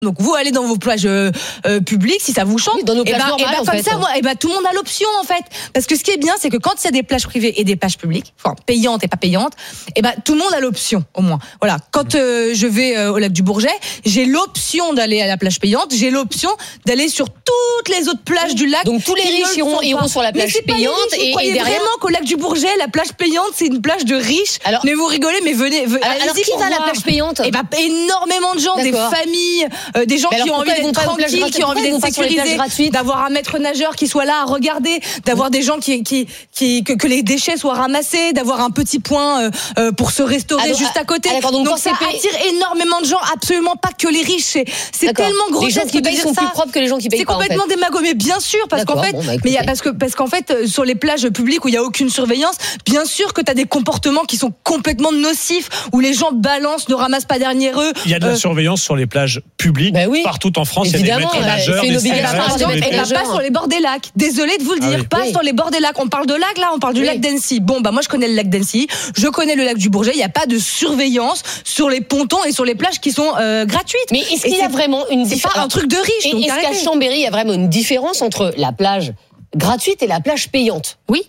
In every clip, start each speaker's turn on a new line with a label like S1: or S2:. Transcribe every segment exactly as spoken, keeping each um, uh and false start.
S1: Donc vous allez dans vos plages euh, euh, publiques si ça vous chante.
S2: Oui, dans nos plages
S1: et ben,
S2: normales,
S1: et ben,
S2: en
S1: comme
S2: fait.
S1: ça, moi, et ben tout le monde a l'option en fait. Parce que ce qui est bien, c'est que quand il y a des plages privées et des plages publiques, enfin payantes et pas payantes, et ben tout le monde a l'option au moins. Voilà. Quand euh, je vais euh, au lac du Bourget, j'ai l'option d'aller à la plage payante, j'ai l'option d'aller sur toutes les autres plages du lac.
S2: Donc tous les riches iront, iront sur la plage payante
S1: riches,
S2: et,
S1: vous
S2: et derrière.
S1: Vraiment qu'au lac du Bourget, la plage payante, c'est une plage de riches.
S2: Alors,
S1: mais vous rigolez, mais venez. venez
S2: alors, alors qui va à la plage payante?
S1: Eh ben énormément de gens,
S2: D'accord.
S1: des familles, euh, des gens
S2: mais
S1: qui ont envie d'être tranquilles, qui ont envie d'être sécurisés, d'avoir un maître nageur qui soit là à regarder, d'avoir des gens qui, qui, qui que, que les déchets soient ramassés, d'avoir un petit point euh, euh, pour se restaurer
S2: alors,
S1: juste à côté.
S2: Ah, donc,
S1: donc ça
S2: payé...
S1: attire énormément de gens, absolument pas que les riches. C'est, c'est tellement gros.
S2: Les gens qui payent sont
S1: ça.
S2: plus propres que les gens qui payent
S1: c'est
S2: pas.
S1: C'est complètement
S2: en fait.
S1: démago, mais bien sûr, parce
S2: D'accord,
S1: qu'en fait,
S2: bon, bah,
S1: mais y a, parce que parce qu'en fait, sur les plages publiques où il y a aucune surveillance, bien sûr que t'as des comportements qui sont complètement nocifs, où les gens balancent, ne ramassent pas derrière eux.
S3: Il y a de la
S1: euh,
S3: surveillance sur les plages publiques.
S2: Bah oui.
S3: Partout en France,
S2: Évidemment,
S3: il y a des maîtres
S2: euh,
S3: nageurs,
S2: c'est une
S3: des
S2: obligation.
S3: C R S,
S2: Par
S3: des-
S2: exemple,
S1: Et bah, pas sur les bords des lacs. Désolée de vous le dire,
S3: Ah oui.
S1: pas
S2: Oui.
S1: sur les bords des lacs. On parle de lac là, on parle du
S2: Oui.
S1: lac d'Annecy. Bon bah moi je connais le lac d'Annecy, je connais le lac du Bourget. Il n'y a pas de surveillance sur les pontons et sur les plages qui sont euh, gratuites.
S2: Mais est-ce
S1: Et
S2: qu'il y a
S1: c'est-
S2: vraiment une
S1: C'est
S2: différence?
S1: pas un truc de riche.
S2: Et
S1: donc
S2: est-ce qu'à
S1: arrêtez.
S2: Chambéry, il y a vraiment une différence entre la plage gratuite et la plage payante?
S1: Oui.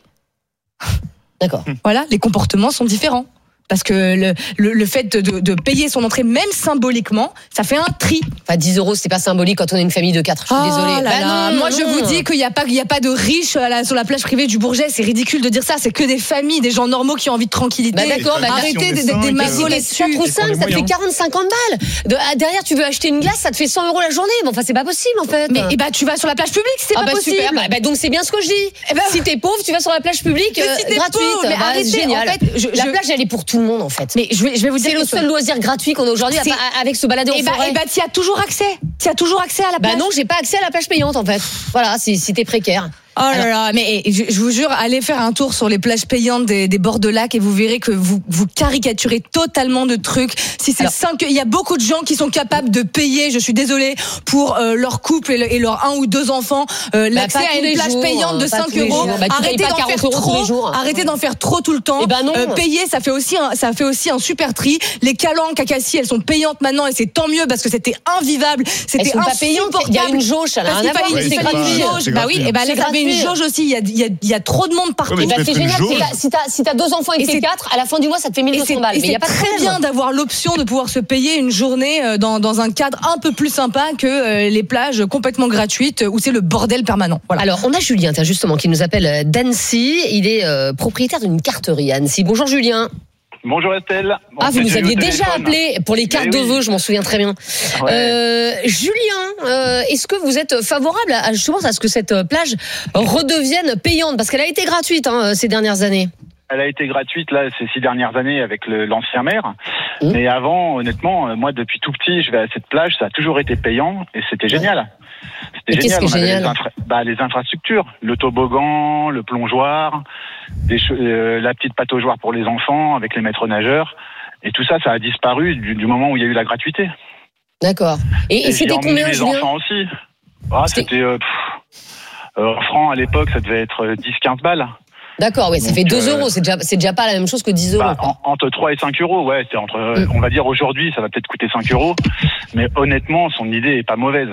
S2: D'accord.
S1: Voilà, les comportements sont différents. Parce que le, le, le fait de, de, de payer son entrée, même symboliquement, ça fait un tri.
S2: Enfin, dix euros, c'est pas symbolique quand on est une famille de quatre. Je suis
S1: Oh
S2: désolée.
S1: là
S2: Bah
S1: là,
S2: non,
S1: moi
S2: non.
S1: je vous dis qu'il n'y a pas, il y a pas de riches à la- sur la plage privée du Bourget. C'est ridicule de dire ça. C'est que des familles, des gens normaux qui ont envie de tranquillité.
S2: Bah d'accord, bah
S1: arrêtez des, des, des
S3: Mais
S1: magos
S2: Mais
S1: là-dessus.
S2: quatre ou
S3: Et pour
S2: cinq,
S3: les
S2: ça te fait
S3: moyens.
S2: quarante cinquante balles. De, ah, derrière, tu veux acheter une glace, ça te fait cent euros la journée. Bon, enfin, c'est pas possible, en fait.
S1: Mais et bah tu vas sur la plage publique, c'est
S2: ah
S1: pas
S2: bah
S1: possible.
S2: super, bah, bah, donc c'est bien ce que je dis.
S1: Eh ben-
S2: si t'es pauvre, tu vas sur la plage publique
S1: Mais
S2: euh,
S1: si t'es
S2: gratuite.
S1: pauvre, mais
S2: Bah,
S1: arrêtez,
S2: c'est génial.
S1: en fait, je-
S2: la
S1: je-
S2: plage, elle est pour tout le monde, en fait.
S1: Mais je vais, je vais vous dire
S2: C'est le
S1: quelque
S2: seul
S1: chose.
S2: loisir gratuit qu'on a aujourd'hui
S1: C'est-
S2: avec se balader en
S1: Et bah,
S2: forêt.
S1: et bah, t'y as toujours accès. T'y as toujours accès à la plage.
S2: Bah non, j'ai pas accès à la plage payante, en fait. Voilà, si, si t'es précaire.
S1: Oh là là, mais je, je vous jure, allez faire un tour sur les plages payantes des, des bords de lac et vous verrez que vous, vous caricaturez totalement de trucs. Si c'est
S2: Alors-
S1: cinq, il y a beaucoup de gens qui sont capables de payer, je suis désolée, pour euh, leur couple et, le- et leurs un ou deux enfants, euh, l'accès
S2: pas
S1: à
S2: tous
S1: une
S2: les
S1: plage
S2: jours,
S1: payante de
S2: pas
S1: cinq
S2: tous les
S1: euros.
S2: jours. Bah, tu
S1: Arrêtez
S2: payes pas
S1: d'en faire
S2: quarante euros tous
S1: trop.
S2: les jours.
S1: Arrêtez d'en faire trop tout le temps.
S2: Eh ben non.
S1: Euh, payer, ça fait aussi un, ça fait aussi un super tri. Les calanques à Cassis, elles sont payantes maintenant et c'est tant mieux parce que c'était invivable. C'était
S2: Elles sont pas payantes. Il y a une jauge, ça n'a
S1: Parce
S2: rien
S1: qu'il
S2: à voir.
S1: fallait,
S3: Oui,
S1: il
S3: c'est
S1: fallait une
S3: gratuit.
S1: jauge.
S3: C'est
S1: Bah oui,
S3: gratuit.
S1: et bah là,
S2: C'est
S1: il y avait une
S2: gratuit.
S1: jauge aussi. Il y a, il y a, il y a trop de monde partout.
S3: Ouais, mais
S2: Bah,
S3: tu
S2: c'est
S3: mettrais une
S2: génial.
S3: jauge.
S2: c'est pas- Si t'as si t'as deux enfants et
S1: Et
S2: que t'es
S1: c'est-
S2: quatre, à la fin du mois, ça te fait
S1: Et
S2: mille deux
S1: c'est,
S2: cents balles.
S1: et
S2: Mais il y
S1: c'est
S2: a pas de
S1: très
S2: problème.
S1: bien d'avoir l'option de pouvoir se payer une journée euh, dans, dans un cadre un peu plus sympa que euh, les plages complètement gratuites où c'est le bordel permanent. Voilà.
S2: Alors, on a Julien, tiens, justement, qui nous appelle euh, d'Annecy. Il est euh, propriétaire d'une carterie à Annecy. Bonjour Julien.
S4: Bonjour Estelle. Bon,
S2: Ah, vous nous
S4: j'ai eu
S2: aviez
S4: au
S2: déjà
S4: téléphone.
S2: appelé pour les cartes
S4: Mais
S2: de
S4: oui.
S2: vœux, je m'en souviens très bien.
S4: Ouais.
S2: Euh, Julien, euh, est-ce que vous êtes favorable à, justement à ce que cette euh, plage redevienne payante? Parce qu'elle a été gratuite hein, ces dernières années.
S4: Elle a été gratuite là ces six dernières années avec le- l'ancien maire.
S2: Mmh.
S4: Mais avant, honnêtement, euh, moi depuis tout petit, je vais à cette plage, ça a toujours été payant et c'était génial.
S2: Mais
S4: C'était
S2: qu'est-ce
S4: génial.
S2: qui est
S4: On avait
S2: génial
S4: les, infra- bah, les infrastructures, le toboggan, le plongeoir, des che- euh, la petite pataugeoire pour les enfants avec les maîtres nageurs. Et tout ça, ça a disparu du, du moment où il y a eu la gratuité.
S2: D'accord. Et, et
S4: Et
S2: c'était
S4: j'ai emmené
S2: combien,
S4: les
S2: Julien?
S4: enfants aussi. Ah,
S2: C'était-
S4: c'était euh, pff, euh, en francs à l'époque, ça devait être euh, dix quinze balles.
S2: D'accord, oui, ça
S4: Donc,
S2: fait deux
S4: euh,
S2: euros. C'est déjà, c'est déjà pas la même chose que dix euros.
S4: Bah,
S2: quoi.
S4: en- entre trois et cinq euros, ouais, c'est entre, euh,
S2: Mm.
S4: on va dire aujourd'hui, ça va peut-être coûter cinq euros, mais honnêtement, son idée est pas mauvaise.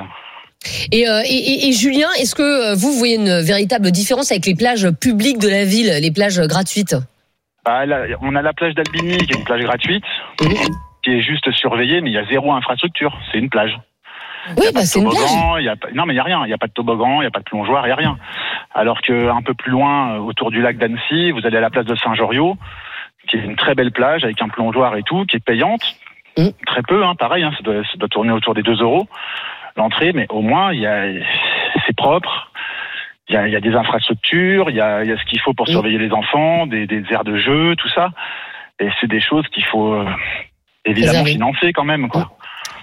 S2: Et, euh, et, et, et Julien, est-ce que euh, vous voyez une véritable différence avec les plages publiques de la ville, les plages gratuites?
S4: Bah, là, on a la plage d'Albigny, qui est une plage gratuite,
S2: Mhm.
S4: qui est juste surveillée, mais il y a zéro infrastructure, c'est une plage.
S2: Oui,
S4: Pas
S2: bah
S4: de
S2: c'est une plage.
S4: toboggan, il y a pas- non, mais il y a rien, il y a pas de toboggan, il y a pas de plongeoir, il y a rien. Alors que un peu plus loin, euh, autour du lac d'Annecy, vous allez à la place de Saint-Joriot, qui est une très belle plage avec un plongeoir et tout, qui est payante,
S2: Mhm.
S4: très peu, hein, pareil, hein, ça, doit, ça doit tourner autour des deux euros l'entrée, mais au moins il y a, c'est propre. Il y a, il y a des infrastructures, il y a, il y a ce qu'il faut pour
S2: Mhm.
S4: surveiller les enfants, des, des aires de jeu, tout ça. Et c'est des choses qu'il faut euh, évidemment
S2: Préserver.
S4: financer quand même, quoi.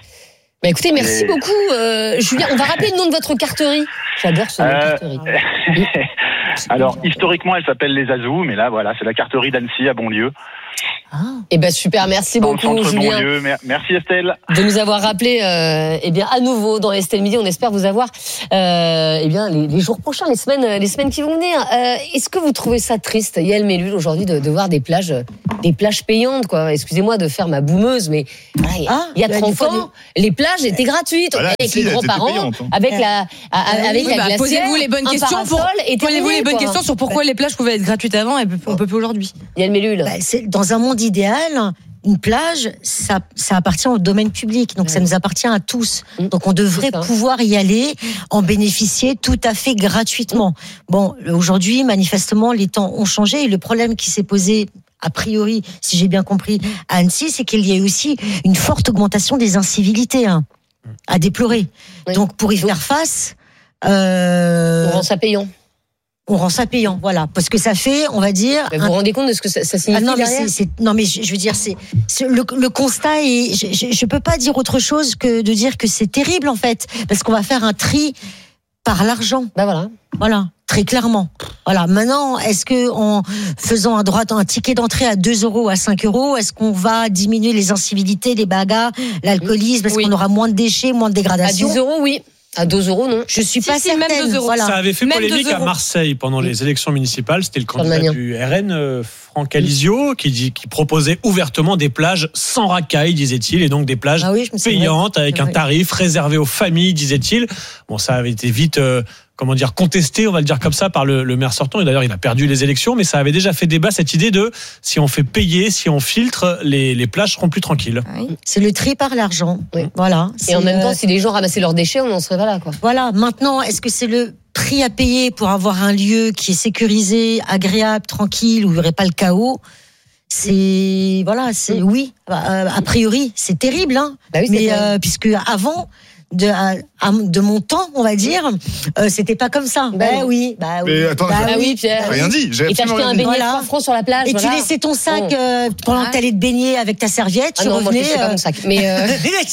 S2: Bah écoutez, merci
S4: Et-
S2: beaucoup, euh, Julien. On va rappeler le nom de votre carterie. J'adore ce nom de
S4: Euh,
S2: carterie.
S4: Alors, historiquement, elle s'appelle les Azous, mais là, voilà, c'est la carterie d'Annecy à Bonlieu.
S2: Ah. Eh ben super, merci
S4: Dans
S2: beaucoup
S4: le centre
S2: Julien.
S4: Bonlieu. Merci Estelle.
S2: De nous avoir rappelé, euh, eh bien à nouveau dans Estelle Midi. On espère vous avoir, euh, eh bien les, les jours prochains, les semaines, les semaines qui vont venir. Euh, est-ce que vous trouvez ça triste, Yael Mellul, aujourd'hui, de, de voir des plages, des plages payantes, quoi? Excusez-moi de faire ma boumeuse, mais voilà, il y a,
S1: Ah,
S2: il y a
S1: il y a
S2: trente ans,
S1: des...
S2: les plages étaient gratuites.
S5: Voilà,
S2: avec
S5: si,
S2: les
S5: elles étaient
S2: grands-parents,
S5: payantes, hein.
S2: avec la, à, avec
S1: Oui,
S2: la
S1: bah,
S2: glacière.
S1: posez-vous les bonnes
S2: un
S1: questions pour,
S2: parasol et
S1: posez-vous
S2: terminé,
S1: les bonnes
S2: quoi.
S1: questions sur pourquoi les plages pouvaient être gratuites avant et on peut plus aujourd'hui.
S2: Yael Mellul.
S6: Bah, c'est, dans un monde idéal, une plage, ça, ça appartient au domaine public, donc
S2: Ouais.
S6: ça nous appartient à tous.
S2: Mmh.
S6: Donc on devrait
S2: C'est ça.
S6: pouvoir y aller, en bénéficier tout à fait gratuitement. Bon, aujourd'hui, manifestement, les temps ont changé et le problème qui s'est posé, a priori, si j'ai bien compris, à Annecy, c'est qu'il y a eu aussi une forte augmentation des incivilités, hein, à déplorer.
S2: Oui.
S6: Donc pour y faire face, euh,
S2: On rend ça payant.
S6: on rend ça payant, voilà, parce que ça fait, on va dire,
S2: Mais vous vous rendez compte de ce que ça, ça signifie
S6: ah non, mais
S2: derrière
S6: c'est, c'est, non mais je, je veux dire c'est, c'est le, le constat est je, je, je peux pas dire autre chose que de dire que c'est terrible en fait parce qu'on va faire un tri par l'argent,
S2: Bah voilà.
S6: voilà, très clairement. Voilà. Maintenant, est-ce que en faisant un droit un ticket d'entrée à deux euros, à cinq euros, est-ce qu'on va diminuer les incivilités, les bagarres, l'alcoolisme, parce
S1: Oui.
S6: qu'on aura moins de déchets, moins de
S2: À
S6: dégradation?
S2: dix euros, oui. À deux euros, non.
S6: Je suis
S1: Si,
S6: pas
S1: si,
S6: certaine.
S1: même deux euros.
S6: Voilà.
S3: Ça avait fait
S1: Même
S3: polémique
S1: deux
S3: à
S1: euros.
S3: Marseille pendant les élections municipales. C'était le candidat
S2: Charlemagne.
S3: du R N, euh, Franck Alizio, qui, dit, qui proposait ouvertement des plages sans racailles, disait-il, et donc des plages
S6: Ah oui, je me souviens.
S3: payantes avec
S6: C'est
S3: un
S6: vrai.
S3: tarif réservé aux familles, disait-il. Bon, ça avait été vite, euh, comment dire, contesté, on va le dire comme ça, par le, le maire sortant. Et d'ailleurs, il a perdu les élections, mais ça avait déjà fait débat, cette idée de si on fait payer, si on filtre, les, les plages seront plus tranquilles.
S6: C'est le tri par l'argent.
S2: Oui.
S6: Voilà.
S2: Et en
S6: C'est,
S2: même temps,
S6: euh,
S2: si les gens ramassaient leurs déchets, on n'en serait pas là, quoi.
S6: Voilà, maintenant, est-ce que c'est le prix à payer pour avoir un lieu qui est sécurisé, agréable, tranquille, où il n'y aurait pas le chaos? C'est voilà, c'est oui. Euh, a priori, c'est terrible, hein.
S2: Bah oui, c'est
S6: Mais
S2: terrible.
S6: euh, puisque avant, de, à- à- de mon temps, on va dire, euh, c'était pas comme ça.
S2: Bah
S6: Bah
S2: non.
S6: oui, bah oui.
S5: Mais attends,
S6: bah
S5: j'ai-
S2: Ah oui, Pierre.
S5: Rien dit, j'ai
S2: Et t'as
S5: absolument
S2: acheté un
S5: rien dit.
S2: beignet
S6: Voilà.
S2: trois francs sur la plage.
S6: Et
S2: voilà.
S6: tu laissais ton sac
S2: Bon.
S6: euh, pendant
S1: Ouais.
S6: que t'allais te baigner avec ta serviette,
S2: Ah
S6: tu
S2: non, moi je
S6: revenais.
S2: laissais pas
S6: euh,
S2: mon sac. Mais euh,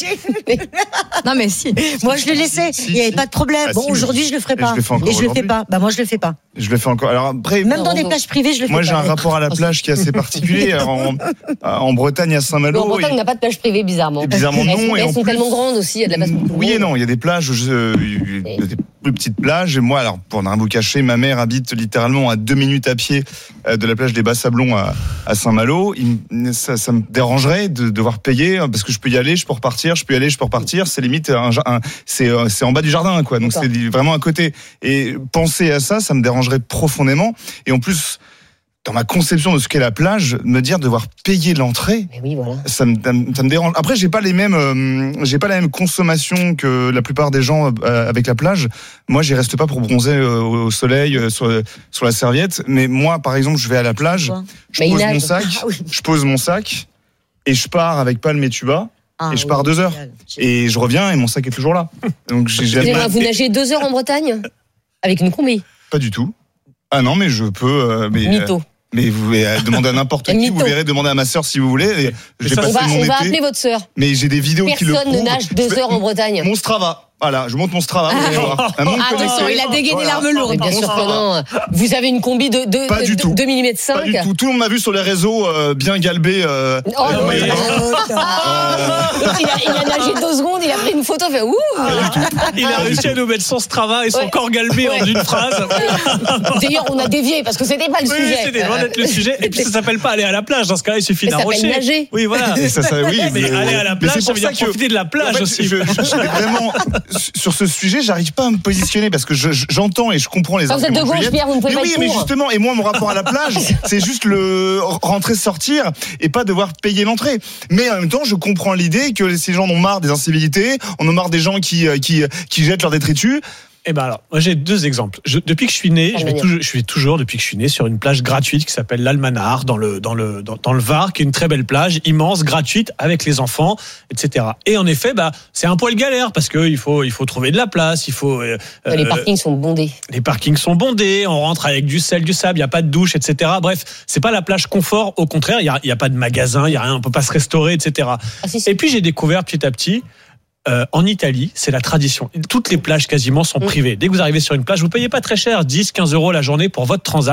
S1: Non mais si.
S6: moi, je le laissais.
S5: Si,
S6: Il n'y avait
S5: si.
S6: pas de problème.
S5: Ah,
S6: bon,
S5: si, mais
S6: aujourd'hui, je le ferai
S5: je
S6: pas.
S5: le fais encore
S6: Et je le fais
S5: aujourd'hui.
S6: pas. Bah moi, je le fais pas.
S5: Je le fais encore. Alors après,
S6: Même dans
S2: Non,
S6: des
S2: non.
S6: plages privées, je le fais
S5: moi
S6: pas.
S5: j'ai un rapport à la plage qui est assez particulier. Alors, en, en Bretagne, à
S2: en
S5: Saint-Malo,
S2: Bretagne, on
S5: il-
S2: n'a pas de plage privée, bizarrement.
S5: Et bizarrement,
S2: Elles
S5: non,
S2: sont,
S5: et
S2: elles
S5: en
S2: sont
S5: plus-
S2: tellement grandes aussi, il y a de la place pour tout le
S5: oui et
S2: monde.
S5: non, il y a des plages, où je- il y a des plus petites plages. Et moi, alors pour ne rien vous cacher, ma mère habite littéralement à deux minutes à pied euh, de la plage des Bas-Sablons à, à Saint-Malo. Il me- ça, ça me dérangerait de devoir payer hein, parce que je peux y aller, je peux repartir, je peux y aller, je peux repartir. C'est limite, un, un- c'est euh, c'est en bas du jardin, quoi. Donc
S2: D'accord.
S5: c'est vraiment à côté. Et penser à ça, ça me dérangerait profondément. Et en plus, dans ma conception de ce qu'est la plage, me dire devoir payer l'entrée.
S2: Mais oui, voilà.
S5: Ça me, ça me- ça me dérange. Après, j'ai pas les mêmes, euh, j'ai pas la même consommation que la plupart des gens euh, avec la plage. Moi, j'y reste pas pour bronzer euh, au soleil euh, sur, sur la serviette. Mais moi, par exemple, je vais à la plage,
S6: Quoi
S5: je
S2: Mais il
S5: pose
S2: nage.
S5: mon sac,
S6: Ah oui.
S5: je pose mon sac et je pars avec palme et tuba
S6: Ah,
S5: et je
S6: oui,
S5: pars deux heures.
S6: génial.
S5: et je reviens et mon sac est toujours là. Donc j'ai jamais
S2: Excusez-moi, vous nagez deux heures en Bretagne avec une combi.
S5: pas du tout. Ah non, mais je peux. euh, mais, euh,
S2: Mytho.
S5: mais vous pouvez euh, demander à n'importe qui.
S2: Mytho.
S5: Vous verrez, demander à ma sœur si vous voulez. Et je vais
S3: ça,
S2: On
S5: passer
S2: va,
S5: mon
S2: on va
S5: été.
S2: appeler votre sœur.
S5: Mais j'ai des vidéos qui le
S2: Personne ne
S5: prouvent.
S2: nage
S5: Je
S2: deux
S5: fais
S2: heures en Bretagne.
S5: Mon Strava. Voilà, je monte mon Strava. vous allez voir. Un monde
S1: Attention,
S5: connecté.
S1: il a dégainé
S5: Voilà.
S1: l'arme lourde.
S2: Mais bien
S5: Bon,
S2: sûr
S5: ça
S2: que
S5: va.
S2: non. Vous avez une combi de, de,
S5: Pas
S2: de,
S5: du tout.
S2: deux millimètres cinq.
S5: Pas du tout. Tout le monde m'a vu sur les réseaux euh, bien galbé. Euh,
S2: Oh,
S5: euh,
S2: non,
S5: mais-
S2: non, non. il, a, il a nagé deux secondes, il a pris une photo, fait ouh.
S3: Il a réussi à nous mettre son Strava et son
S2: Ouais.
S3: corps galbé en
S2: Ouais.
S3: une phrase.
S2: D'ailleurs, on a dévié parce que c'était pas le
S3: Oui,
S2: sujet.
S3: c'était loin d'être le sujet. Et puis ça s'appelle pas aller à la plage. Dans ce cas-là, il suffit
S2: Ça s'appelle
S3: d'arrocher.
S2: nager.
S3: Oui, voilà.
S5: Et ça, ça, oui,
S3: Mais
S5: mais-
S3: aller à la
S5: mais
S3: plage,
S5: c'est
S3: ça
S5: pour
S3: veut dire
S5: que-
S3: profiter de la plage
S5: En fait,
S3: aussi.
S5: Je, je, je vais vraiment sur ce sujet, j'arrive pas à me positionner parce que je- je- j'entends et je comprends les
S2: Quand vous êtes
S5: arguments.
S2: de gauche,
S5: Juliette.
S2: Pierre, vous ne pouvez
S5: mais
S2: pas
S5: oui,
S2: être
S5: mais
S2: pour.
S5: justement, et moi, mon rapport à la plage, c'est juste le rentrer, sortir et pas devoir payer l'entrée. Mais en même temps, je comprends l'idée que ces gens en ont marre des incivilités, on en a marre des gens qui qui qui jettent leurs détritus.
S3: Eh ben alors, moi j'ai deux exemples. Je, depuis que je suis né, je vais, toujours, je suis toujours depuis que je suis né sur une plage gratuite qui s'appelle l'Almanar dans le dans le dans, dans le Var, qui est une très belle plage immense, gratuite avec les enfants, et cetera. Et en effet, bah c'est un poil galère parce que il faut il faut trouver de la place, il faut euh,
S2: Les parkings sont bondés.
S3: les parkings sont bondés, on rentre avec du sel, du sable, il y a pas de douche, et cetera. Bref, c'est pas la plage confort. Au contraire, il y a il y a pas de magasin, il y a rien, on peut pas se restaurer, et cetera.
S2: Ah, si, si.
S3: Et puis j'ai découvert petit à petit. Euh, en Italie, c'est la tradition. Toutes les plages quasiment sont privées. Dès que vous arrivez sur une plage, vous payez pas très cher, dix, quinze euros la journée pour votre transat.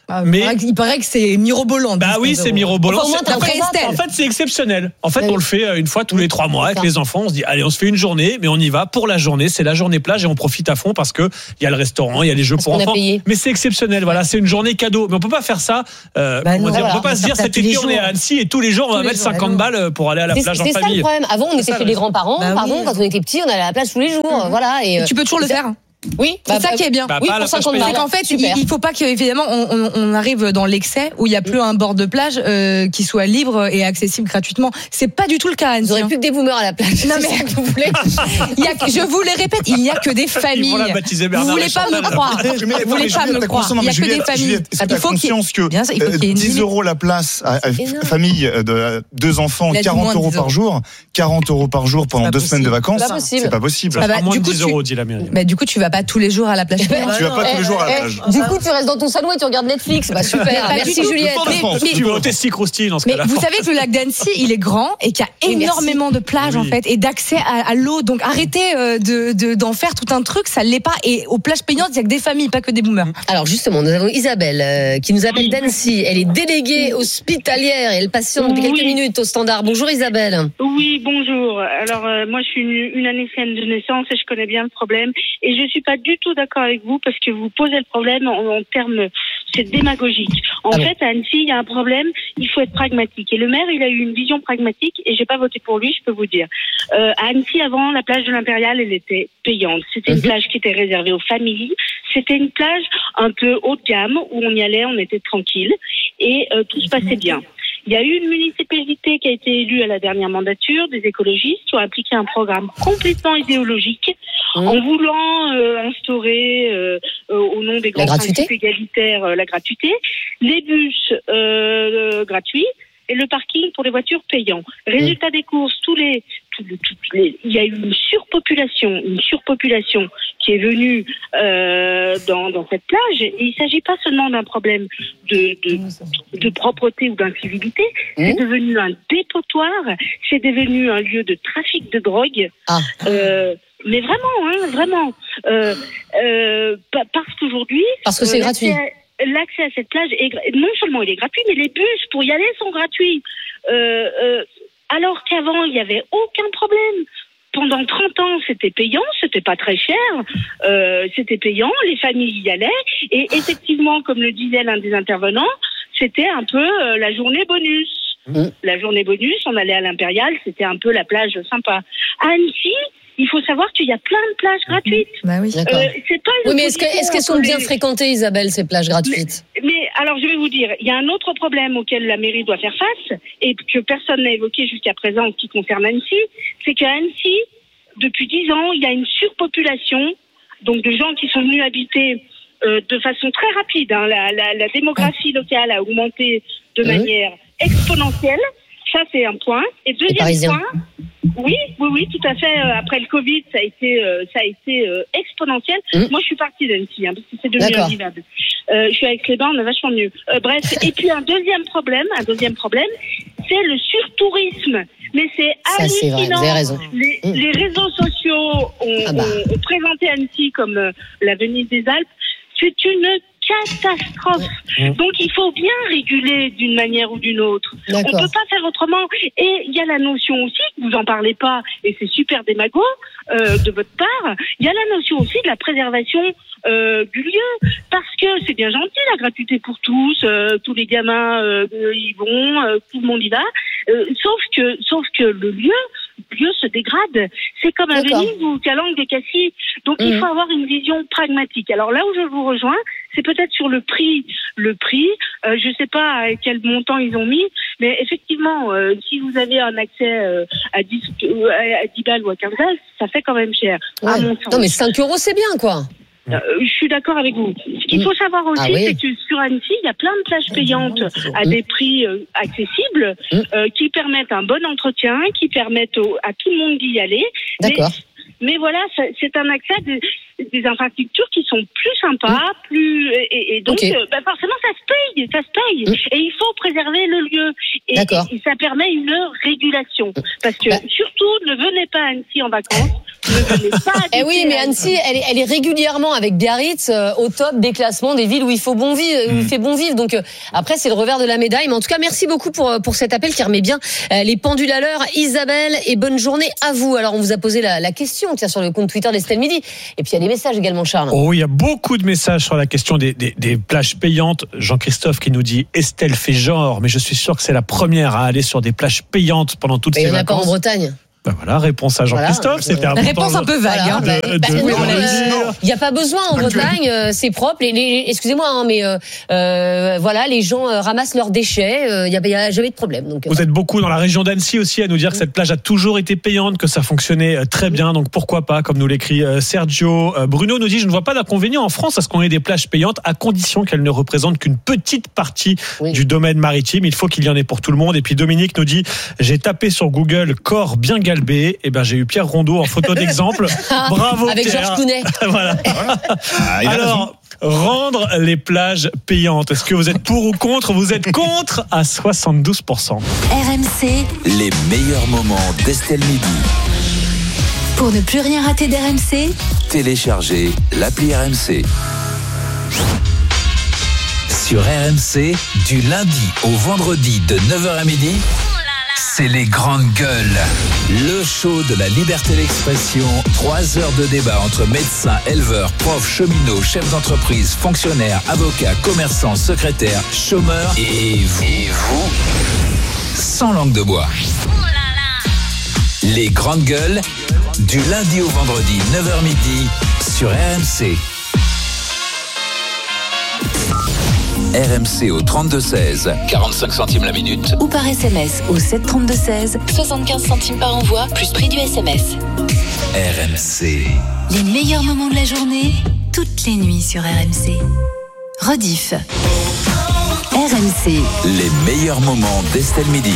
S1: Ah,
S3: mais
S1: il, paraît que, il paraît que c'est mirobolant.
S3: bah oui, c'est mirobolant.
S2: Enfin, au moins,
S3: C'est-
S2: t'as
S3: en, fait,
S1: Estelle.
S3: en fait, c'est exceptionnel. En fait,
S2: Oui.
S3: on le fait euh, une fois tous les trois mois avec
S2: Ça.
S3: les enfants. On se dit, allez, on se fait une journée, mais on y va pour la journée. C'est la journée plage et on profite à fond parce que il y a le restaurant, il y a les jeux
S2: Parce
S3: pour
S2: qu'on a
S3: enfants.
S2: payé.
S3: Mais c'est exceptionnel. Voilà, c'est une journée cadeau. Mais on peut pas faire ça. Euh,
S6: Bah
S3: on,
S6: non,
S3: va dire,
S2: voilà.
S3: on peut pas
S6: On
S3: se
S6: va
S3: dire
S6: faire ça
S3: cet
S6: tous les
S3: été on est
S6: jours.
S3: à Annecy et tous les jours on va
S1: Tous les
S3: mettre
S1: jours,
S3: cinquante
S1: bah non.
S3: balles pour aller à la
S2: C'est
S3: plage en
S2: c'est ça le
S3: famille.
S2: problème. Avant, on
S3: C'est
S2: était
S3: ça,
S2: chez
S3: le-
S2: les grands-parents,
S6: Bah
S2: pardon,
S6: oui.
S2: quand on était petits, on allait à la plage tous les jours. Voilà. Et,
S1: Et tu peux toujours le
S2: ça-
S1: faire.
S2: Oui,
S1: C'est
S2: bah,
S1: ça qui est bien.
S3: Bah,
S2: Oui,
S3: pas à
S2: pour
S3: la plage
S2: cinquante
S3: payante.
S1: C'est
S2: balles.
S1: qu'en fait,
S2: Super.
S1: il, il faut pas qu'évidemment on, on, on arrive dans l'excès où il y a plus un bord de plage euh, qui soit libre et accessible gratuitement. C'est pas du tout le cas, Anne.
S2: Vous aurez plus que des boomers à la plage.
S1: Non,
S2: C'est
S1: mais-
S2: ça que vous voulez.
S1: Il y a, je vous le répète, il n'y a que des
S3: Ils
S1: familles.
S3: vont la baptiser
S1: Vous
S3: Bernard
S1: voulez pas me
S3: Lachantal.
S1: croire.
S5: Mais-
S1: Vous
S5: mais-
S1: voulez
S5: mais
S1: pas
S5: Juliette,
S1: me
S5: t'as
S1: croire.
S5: conscience-
S1: Il y a
S5: mais
S1: que des
S5: Juliette,
S1: familles.
S5: Juliette, est-ce que
S1: Il
S5: t'as
S1: faut qu'il y ait-
S5: conscience que
S1: Bien sûr, il faut
S5: euh,
S1: qu'il y ait une
S5: dix
S1: limite.
S5: euros la place à, à
S2: énorme.
S5: famille de deux enfants,
S1: Il a dit
S5: quarante
S1: moins de
S5: euros
S1: dix
S5: par
S1: euros.
S5: jour, quarante euros par jour pendant
S1: pas
S5: deux semaines de
S1: possible.
S5: vacances,
S2: C'est pas possible.
S5: c'est pas possible.
S3: Ça
S1: Ah bah,
S3: fera moins
S1: du
S3: de
S1: coup,
S3: dix
S1: tu-
S3: euros, dit la mairie.
S1: Bah, du coup, tu vas pas tous les jours à la plage payante.
S5: Tu vas pas tous les jours à la
S2: Eh,
S5: plage.
S2: Du coup, tu restes dans ton salon et tu regardes Netflix. Bah super.
S1: pas
S2: Merci
S1: du tout.
S2: Juliette.
S5: Le Tour de France.
S1: mais-
S3: Tu vas au Tessie Croustille dans ce
S1: Mais
S3: cas-là.
S1: vous savez que le lac d'Annecy, il est grand et qu'il y a
S2: Oui, merci.
S1: énormément de plages
S3: Oui.
S1: en fait et d'accès à, à l'eau. Donc arrêtez euh, de, de- d'en faire tout un truc, ça l'est pas. Et aux plages payantes, il y a que des familles, pas que des boomers.
S2: Alors justement, nous avons Isabelle euh, qui nous appelle d'Annecy. Elle est déléguée hospitalière et elle patiente depuis quelques
S7: Oui.
S2: minutes au standard. Bonjour Isabelle.
S7: Oui, bonjour. Alors, euh, moi, je suis une, une anécienne de naissance et je connais bien le problème. Et je suis pas du tout d'accord avec vous parce que vous posez le problème en, en termes, c'est démagogique. En
S2: Ah bon.
S7: fait, à Annecy, il y a un problème, il faut être pragmatique. Et le maire, il a eu une vision pragmatique et j'ai pas voté pour lui, je peux vous dire. Euh, à Annecy, avant, la plage de l'Impérial, elle était payante. C'était une
S2: Mhm.
S7: plage qui était réservée aux familles. C'était une plage un peu haut de gamme où on y allait, on était tranquille et euh, tout se passait bien. Il y a eu une municipalité qui a été élue à la dernière mandature, des écologistes qui ont appliqué un programme complètement idéologique
S2: Mmh.
S7: en voulant euh, instaurer euh, euh, au nom des grands
S2: gratuité.
S7: principes égalitaires euh, la gratuité, les bus euh, gratuits et le parking pour les voitures payants. Résultat des courses, tous les, tous les- tous les- il y a eu une surpopulation, une surpopulation qui est venue euh, dans, dans cette plage. Et il ne s'agit pas seulement d'un problème de, de, de propreté ou d'incivilité, c'est
S2: Mmh.
S7: devenu un dépotoir, c'est devenu un lieu de trafic de drogue.
S2: Ah.
S7: Euh, mais vraiment, hein, vraiment. Euh, euh, pa- parce qu'aujourd'hui,
S2: Parce que c'est
S7: euh,
S2: gratuit.
S7: l'accès à- L'accès à cette plage est gra- non seulement il est gratuit, mais les bus pour y aller sont gratuits. Euh, euh, alors qu'avant il n'y avait aucun problème. Pendant trente ans, c'était payant, c'était pas très cher, euh, c'était payant, les familles y allaient, et effectivement, comme le disait l'un des intervenants, c'était un peu euh, la journée bonus.
S2: Mmh.
S7: La journée bonus, on allait à l'Impérial, c'était un peu la plage sympa. À Annecy, il faut savoir qu'il y a plein de plages gratuites.
S1: Bah oui.
S2: D'accord.
S7: Euh, c'est pas une
S2: Oui, mais est-ce que-
S7: opposition
S2: est-ce qu'elles sont
S7: entre
S2: bien
S7: les-
S2: fréquentées, Isabelle, ces plages gratuites?
S7: Mais alors, je vais vous dire, il y a un autre problème auquel la mairie doit faire face et que personne n'a évoqué jusqu'à présent en ce qui concerne Annecy, c'est qu'à Annecy, depuis dix ans, il y a une surpopulation, donc de gens qui sont venus habiter euh, de façon très rapide. Hein, la, la, la démographie locale a augmenté de
S2: Mmh.
S7: manière exponentielle. Ça, c'est un point. Et deuxième
S2: Parisiens.
S7: point, oui, oui, oui, tout à fait. Euh, Après le Covid, ça a été, euh, ça a été euh, exponentiel.
S2: Mmh.
S7: Moi, je suis partie d'Annecy, hein, parce que c'est devenu
S2: D'accord.
S7: invivable. Euh, je suis avec les bains, on est vachement mieux. Euh, bref, et puis un deuxième problème, un deuxième problème, c'est le surtourisme. Mais c'est
S2: Ça, c'est vrai,
S7: hallucinant.
S2: vous avez raison.
S7: Les,
S2: Mmh.
S7: les réseaux sociaux ont,
S2: Ah bah.
S7: ont- ont présenté Annecy comme euh, la Venise des Alpes. C'est une catastrophe.
S3: Mmh.
S7: Donc il faut bien réguler d'une manière ou d'une autre. On
S2: D'accord.
S7: peut pas faire autrement. Et il y a la notion aussi, vous en parlez pas, et c'est super démago euh, de votre part, il y a la notion aussi de la préservation euh, du lieu. Parce que c'est bien gentil la gratuité pour tous, euh, tous les gamins euh, y vont, euh, tout le monde y va. Euh, sauf que sauf que le lieu, le lieu se dégrade. C'est comme à
S2: D'accord.
S7: Venise ou Calanque des Cassis. Donc il
S2: Mhm.
S7: faut avoir une vision pragmatique. Alors là où je vous rejoins, c'est peut-être sur le prix. Le prix, euh, je sais pas à quel montant ils ont mis, mais effectivement, euh, si vous avez un accès euh, à dix euh, à dix balles ou à quinze balles, ça fait quand même cher. À
S2: Ouais.
S7: mon sens.
S2: Non, mais cinq euros, c'est bien, quoi.
S7: Euh, je suis d'accord avec vous. Ce qu'il faut savoir aussi,
S2: Ah oui.
S7: c'est que sur Annecy, il y a plein de plages payantes à
S2: Mm.
S7: des prix euh, accessibles,
S2: Mm.
S7: euh, qui permettent un bon entretien, qui permettent au- à tout le monde d'y aller. Mais
S2: D'accord.
S7: Mais voilà, c'est, c'est un accès à des, des infrastructures qui sont plus sympas, mmh. plus et, et donc okay. euh, bah forcément ça se paye, ça se paye. Mmh. Et il faut préserver le lieu. Et, et, et ça permet une régulation. Parce que bah. surtout, ne venez pas à Annecy en vacances. Ne venez pas à
S2: Eh oui, mais Annecy, elle est, elle est régulièrement avec Biarritz euh, au top des classements des villes où il faut bon vivre, où il fait bon vivre. Donc euh, après, c'est le revers de la médaille. Mais en tout cas, merci beaucoup pour pour cet appel qui remet bien euh, les pendules à l'heure. Isabelle, et bonne journée à vous. Alors, on vous a posé la, la question, tiens, sur le compte Twitter d'Estelle Midi. Et puis il y a des messages également, Charles.
S3: Oh, il y a beaucoup de messages sur la question des, des, des plages payantes. Jean-Christophe qui nous dit Estelle fait genre, mais je suis sûr que c'est la première à aller sur des plages payantes pendant toutes ces vacances.
S2: Il y en a pas en Bretagne.
S3: Ben voilà, réponse à Jean-Christophe. Voilà. C'était un
S1: réponse un peu vague. Voilà,
S3: hein.
S1: de,
S2: bah,
S3: de,
S2: non,
S3: de
S2: euh, il n'y a pas besoin en Bretagne, euh, c'est propre. Les, les, excusez-moi, hein, mais euh, euh, voilà, les gens euh, ramassent leurs déchets. Il euh, n'y a, y a jamais de problème. Donc,
S3: vous euh, êtes beaucoup dans la région d'Annecy aussi à nous dire que cette plage a toujours été payante, que ça fonctionnait très bien. Donc pourquoi pas, comme nous l'écrit euh, Sergio. Euh, Bruno nous dit je ne vois pas d'inconvénient en France à ce qu'on ait des plages payantes, à condition qu'elles ne représentent qu'une petite partie oui. du domaine maritime. Il faut qu'il y en ait pour tout le monde. Et puis Dominique nous dit j'ai tapé sur Google corps bien galbé. Et ben j'ai eu Pierre Rondeau en photo d'exemple. Bravo
S2: avec
S3: Pierre.
S2: Georges Clooney.
S3: Voilà. Ah, alors rendre les plages payantes. Est-ce que vous êtes pour ou contre? Vous êtes contre à soixante-douze pour cent.
S8: R M C.
S9: Les meilleurs moments d'Estelle Midi.
S8: Pour ne plus rien rater d'R M C,
S9: téléchargez l'appli R M C. Sur R M C, du lundi au vendredi de neuf heures à midi, c'est les grandes gueules. Le show de la liberté d'expression. Trois heures de débat entre médecins, éleveurs, profs, cheminots, chefs d'entreprise, fonctionnaires, avocats, commerçants, secrétaires, chômeurs et vous. Et vous sans langue de bois. Les grandes gueules, du lundi au vendredi, neuf heures midi, sur R M C. R M C au trente-deux seize, quarante-cinq centimes la minute.
S8: Ou par S M S au sept trente-deux seize, soixante-quinze centimes par envoi, plus prix du S M S.
S9: R M C.
S8: Les meilleurs moments de la journée, toutes les nuits sur R M C. Rediff. R M C.
S9: Les meilleurs moments d'Estelle Midi.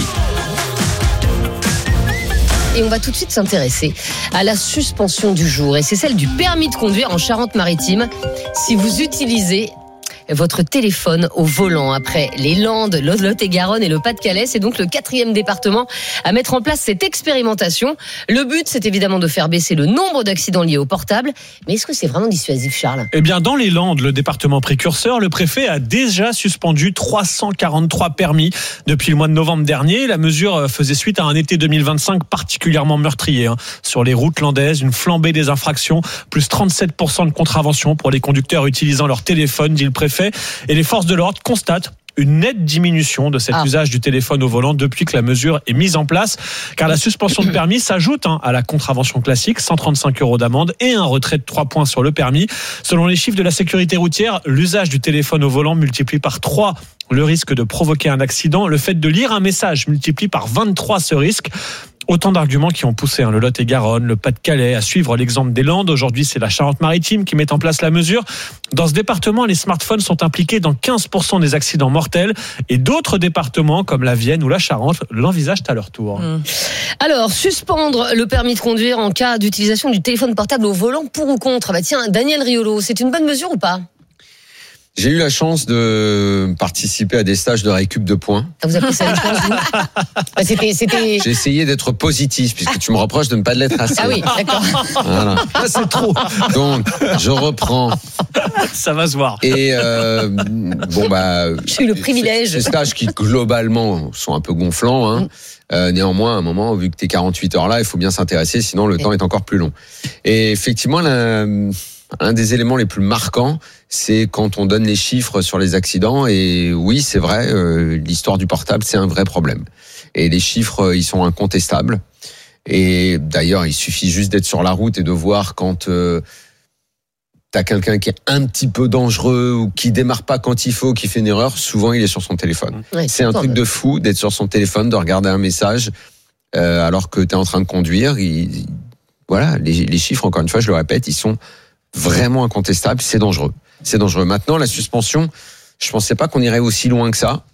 S2: Et on va tout de suite s'intéresser à la suspension du jour. Et c'est celle du permis de conduire en Charente-Maritime. Si vous utilisez votre téléphone au volant après les Landes, le Lot-et-Garonne et le Pas-de-Calais, c'est donc le quatrième département à mettre en place cette expérimentation. Le but, c'est évidemment de faire baisser le nombre d'accidents liés au portable. Mais est-ce que c'est vraiment dissuasif, Charles ?
S3: Eh bien, dans les Landes, le département précurseur, le préfet a déjà suspendu trois cent quarante-trois permis depuis le mois de novembre dernier. La mesure faisait suite à un été deux mille vingt-cinq particulièrement meurtrier. Hein. Sur les routes landaises, une flambée des infractions, plus trente-sept pour cent de contraventions pour les conducteurs utilisant leur téléphone, dit le préfet. Et les forces de l'ordre constatent une nette diminution de cet ah. usage du téléphone au volant depuis que la mesure est mise en place, car la suspension de permis s'ajoute hein, à la contravention classique, cent trente-cinq euros d'amende et un retrait de trois points sur le permis. Selon les chiffres de la sécurité routière, l'usage du téléphone au volant multiplie par trois le risque de provoquer un accident. Le fait de lire un message multiplie par vingt-trois ce risque. Autant d'arguments qui ont poussé hein, le Lot-et-Garonne, le Pas-de-Calais à suivre l'exemple des Landes. Aujourd'hui, c'est la Charente-Maritime qui met en place la mesure. Dans ce département, les smartphones sont impliqués dans quinze pour cent des accidents mortels et d'autres départements comme la Vienne ou la Charente l'envisagent à leur tour.
S2: Mmh. Alors, suspendre le permis de conduire en cas d'utilisation du téléphone portable au volant, pour ou contre ? Bah tiens, Daniel Riolo, c'est une bonne mesure ou pas ?
S10: J'ai eu la chance de participer à des stages de récup de points.
S2: Ah, vous appelez ça une chance, vous ? Bah, c'était, c'était...
S10: J'ai essayé d'être positif, puisque tu me reproches de ne pas l'être assez.
S2: Ah oui, d'accord.
S10: Voilà.
S3: Ah, c'est trop.
S10: Donc, je reprends.
S3: Ça va se voir.
S10: Et euh, bon bah.
S2: J'ai eu le privilège.
S10: Ces stages qui globalement sont un peu gonflants. Hein. Mm. Euh, néanmoins, à un moment, vu que t'es quarante-huit heures là, il faut bien s'intéresser, sinon le okay. temps est encore plus long. Et effectivement, la, un des éléments les plus marquants, c'est quand on donne les chiffres sur les accidents. Et oui, c'est vrai, euh, l'histoire du portable, c'est un vrai problème. Et les chiffres, ils sont incontestables. Et d'ailleurs, il suffit juste d'être sur la route et de voir quand euh, t'as quelqu'un qui est un petit peu dangereux ou qui démarre pas quand il faut, qui fait une erreur, souvent il est sur son téléphone. Ouais, c'est un truc de fou d'être sur son téléphone, de regarder un message euh, alors que t'es en train de conduire. Il, il, voilà, les, les chiffres, encore une fois, je le répète, ils sont vraiment incontestables. C'est dangereux. C'est dangereux. Maintenant, la suspension, je pensais pas qu'on irait aussi loin que ça.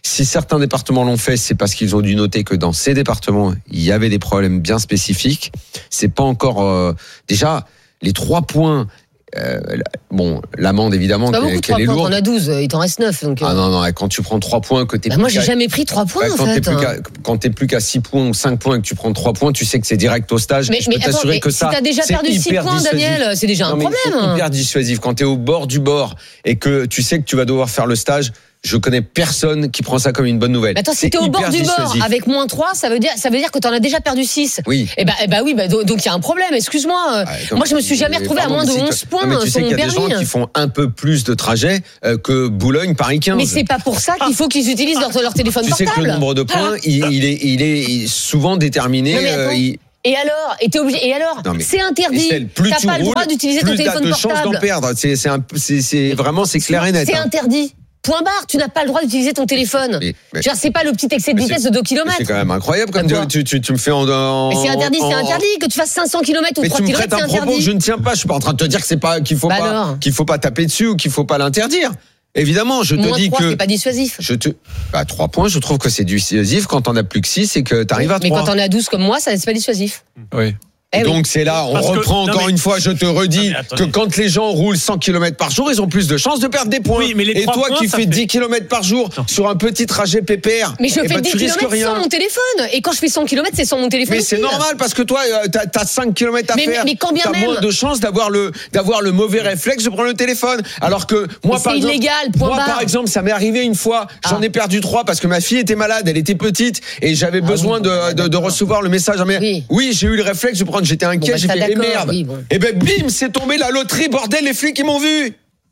S10: Si certains départements l'ont fait, c'est parce qu'ils ont dû noter que dans ces départements, il y avait des problèmes bien spécifiques. C'est pas encore euh, déjà les trois points. Euh, bon, l'amende évidemment,
S2: pas
S10: qu'elle,
S2: beaucoup,
S10: qu'elle est lourde.
S2: T'en as douze, il t'en reste neuf. Donc, euh...
S10: Ah non non, quand tu prends trois points, que t'es.
S2: Bah moi, j'ai jamais pris trois points.
S10: Bah,
S2: en
S10: quand,
S2: fait,
S10: t'es plus
S2: hein.
S10: qu'à, quand t'es plus qu'à six points ou cinq points et que tu prends trois points, tu sais que c'est direct au stage.
S2: Mais,
S10: je
S2: mais
S10: peux
S2: attends,
S10: t'assurer
S2: mais
S10: que
S2: si
S10: ça.
S2: t'as déjà perdu six points, dissuasif. Daniel, c'est déjà un
S10: non,
S2: problème.
S10: C'est hyper dissuasif. Quand t'es au bord du bord et que tu sais que tu vas devoir faire le stage. Je connais personne qui prend ça comme une bonne nouvelle.
S2: Mais attends, si
S10: c'est
S2: t'es au bord du
S10: dissuasif.
S2: bord avec moins trois, ça veut dire, ça veut dire que t'en as déjà perdu six.
S10: Oui.
S2: Et bah, eh bah oui, bah, donc il y a un problème, excuse-moi.
S10: Ah,
S2: Moi, je me suis jamais retrouvé à moins de onze points
S10: non, mais tu
S2: sur
S10: sais
S2: mon
S10: qu'il y a
S2: permis.
S10: des gens qui font un peu plus de trajets euh, que Boulogne-Paris quinze.
S2: Mais c'est pas pour ça qu'il faut qu'ils utilisent leur, leur téléphone
S10: tu
S2: portable.
S10: Tu sais que le nombre de points, il, il, est, il est souvent déterminé.
S2: Non, mais attends.
S10: euh, il...
S2: Et alors, et t'es obligé. Et alors,
S10: non,
S2: c'est interdit.
S10: Estelle, plus
S2: t'as
S10: tu
S2: pas
S10: roules,
S2: le droit d'utiliser
S10: plus
S2: ton téléphone
S10: t'as de
S2: portable.
S10: chances d'en perdre. C'est, c'est, un, c'est, c'est vraiment c'est clair et net.
S2: C'est
S10: hein.
S2: interdit. Point barre, tu n'as pas le droit d'utiliser ton téléphone. Mais, mais, Genre, c'est pas le petit excès de vitesse de deux kilomètres.
S10: C'est quand même incroyable comme tu, tu, tu me fais en. en
S2: mais c'est interdit, en, c'est interdit que tu fasses cinq cents kilomètres ou
S10: mais
S2: trois kilomètres.
S10: Mais tu me prêtes un propos que je ne tiens pas. Je suis pas en train de te dire que c'est pas qu'il faut bah pas alors. qu'il faut pas taper dessus ou qu'il faut pas l'interdire. Évidemment, je te
S2: Moins
S10: dis
S2: trois,
S10: que
S2: c'est pas dissuasif.
S10: Je te bah trois points, je trouve que c'est dissuasif quand on a plus que six et que tu arrives à trois.
S2: Mais quand on a douze comme moi, ça c'est pas dissuasif.
S10: Oui. Eh Donc oui. c'est là, on Parce reprend que, encore non, mais, une fois, je te redis non, que quand les gens roulent cent kilomètres par jour, ils ont plus de chances de perdre des points. Oui, mais les et toi points, qui fais fait... dix kilomètres par jour non. sur un petit trajet pépère,
S2: mais je fais
S10: bah,
S2: dix kilomètres sans mon téléphone. Et quand je fais cent kilomètres, c'est sans mon téléphone.
S10: Mais
S2: aussi.
S10: c'est normal parce que toi, t'as, t'as cinq kilomètres à
S2: mais,
S10: faire.
S2: Mais, mais quand bien
S10: t'as
S2: même.
S10: moins de chances d'avoir le, d'avoir le mauvais réflexe de prendre le téléphone. Alors que moi,
S2: mais
S10: par
S2: c'est
S10: exemple,
S2: illégal, point
S10: moi,
S2: barre.
S10: par exemple, ça m'est arrivé une fois, j'en ai perdu trois parce que ma fille était malade, elle était petite et j'avais besoin de recevoir le message. Oui, j'ai eu le réflexe de prendre, j'étais inquiet, j'ai fait merde. Oui, bon. Et ben bim, c'est tombé la loterie, bordel, les flics ils m'ont vu.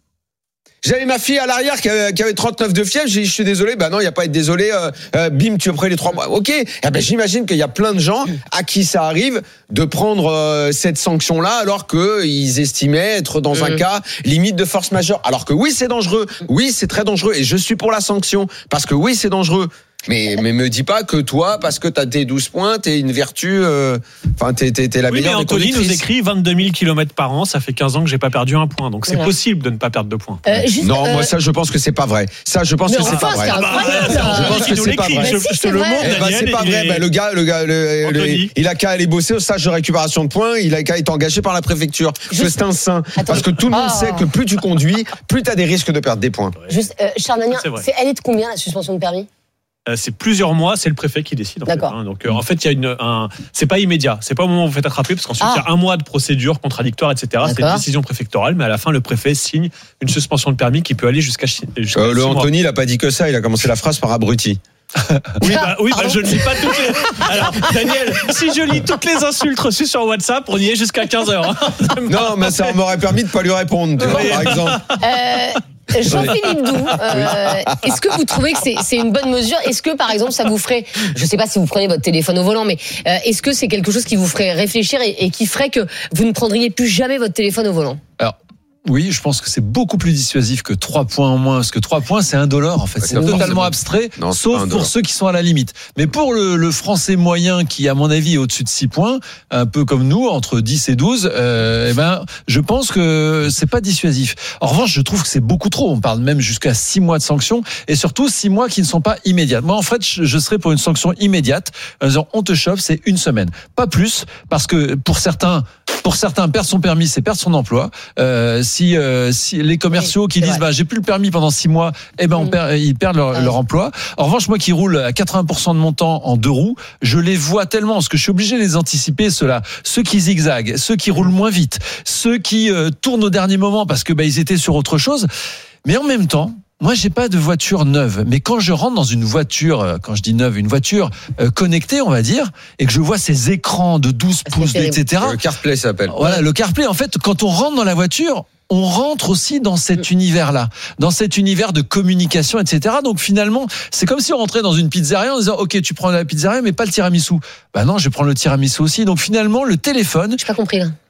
S10: J'avais ma fille à l'arrière qui avait, qui avait trente-neuf de fièvre, j'ai dit je suis désolé, ben non, il n'y a pas à être désolé, euh, euh, bim, tu as pris les trois mois. Ok, et ben j'imagine qu'il y a plein de gens à qui ça arrive de prendre euh, cette sanction-là alors qu'ils estimaient être dans mmh. un cas limite de force majeure. Alors que oui, c'est dangereux, oui, c'est très dangereux et je suis pour la sanction parce que oui, c'est dangereux. Mais, mais me dis pas que toi, parce que t'as tes douze points, t'es une vertu, enfin, euh, t'es, t'es, t'es la
S3: oui,
S10: meilleure
S3: mais
S10: des
S3: Anthony nous écrit vingt-deux mille kilomètres par an, ça fait quinze ans que j'ai pas perdu un point. Donc c'est voilà. possible de ne pas perdre de points.
S10: Euh, juste, non, euh... moi ça, je pense que c'est pas vrai. Ça, je pense mais que c'est pas vrai.
S3: Ah bah, je pense que c'est pas vrai. Je, je te le montre,
S10: eh ben, c'est pas vrai. Bah, le gars, le gars, le, le, il a qu'à aller bosser au stage de récupération de points, il a qu'à être engagé par la préfecture. Parce que c'est un saint. Parce que tout le monde sait que plus tu conduis, plus t'as des risques de perdre des points.
S2: Juste, Charles Magnin, elle est de combien la suspension de permis?
S3: C'est plusieurs mois, c'est le préfet qui décide. En
S2: D'accord.
S3: Fait, hein. Donc, euh, en fait, il y a une, un, c'est pas immédiat, c'est pas au moment où vous faites attraper, parce qu'ensuite il ah. y a un mois de procédure contradictoire, et cetera. D'accord. C'est une décision préfectorale, mais à la fin, le préfet signe une suspension de permis qui peut aller jusqu'à. jusqu'à
S10: euh, le Anthony, il a pas dit que ça, il a commencé la phrase par abruti.
S3: oui, bah, oui bah, je ne lis pas toutes les. Alors, Daniel, si je lis toutes les insultes reçues sur WhatsApp, on y est jusqu'à quinze heures. Hein.
S10: Non, mais ça m'aurait permis de pas lui répondre, tu vois, par exemple.
S2: Euh... Jean-Philippe Doux, euh, est-ce que vous trouvez que c'est, c'est une bonne mesure? Est-ce que, par exemple, ça vous ferait, je ne sais pas si vous prenez votre téléphone au volant, mais euh, est-ce que c'est quelque chose qui vous ferait réfléchir et, et qui ferait que vous ne prendriez plus jamais votre téléphone au volant?
S11: Alors, oui, je pense que c'est beaucoup plus dissuasif que trois points en moins, parce que trois points, c'est indolore, en fait. C'est non, totalement c'est abstrait, non, c'est sauf pour ceux qui sont à la limite. Mais pour le, le français moyen, qui, à mon avis, est au-dessus de six points, un peu comme nous, entre dix et douze, euh, eh ben, je pense que c'est pas dissuasif. En revanche, je trouve que c'est beaucoup trop. On parle même jusqu'à six mois de sanctions, et surtout six mois qui ne sont pas immédiates. Moi, en fait, je, je serais pour une sanction immédiate. En disant, on te chope, c'est une semaine. Pas plus, parce que pour certains, pour certains, perdre son permis, c'est perdre son emploi. Euh, si, euh, si les commerciaux qui disent bah j'ai plus le permis pendant six mois, eh ben on perd, ils perdent leur, leur emploi. En revanche, moi qui roule à quatre-vingts pour cent de mon temps en deux roues, je les vois tellement parce que je suis obligé de les anticiper. Ceux-là, ceux qui zigzaguent, ceux qui roulent moins vite, ceux qui euh, tournent au dernier moment parce que bah ils étaient sur autre chose. Mais en même temps, moi, j'ai pas de voiture neuve, mais quand je rentre dans une voiture, quand je dis neuve, une voiture euh, connectée, on va dire, et que je vois ces écrans de douze pouces, et cetera.
S10: Le CarPlay s'appelle.
S11: Voilà, le CarPlay, en fait, quand on rentre dans la voiture, on rentre aussi dans cet univers-là, dans cet univers de communication, et cetera. Donc finalement, c'est comme si on rentrait dans une pizzeria en disant, ok, tu prends la pizzeria, mais pas le tiramisu. Bah non, je prends le tiramisu aussi. Donc finalement, le téléphone.
S2: J'ai pas compris là.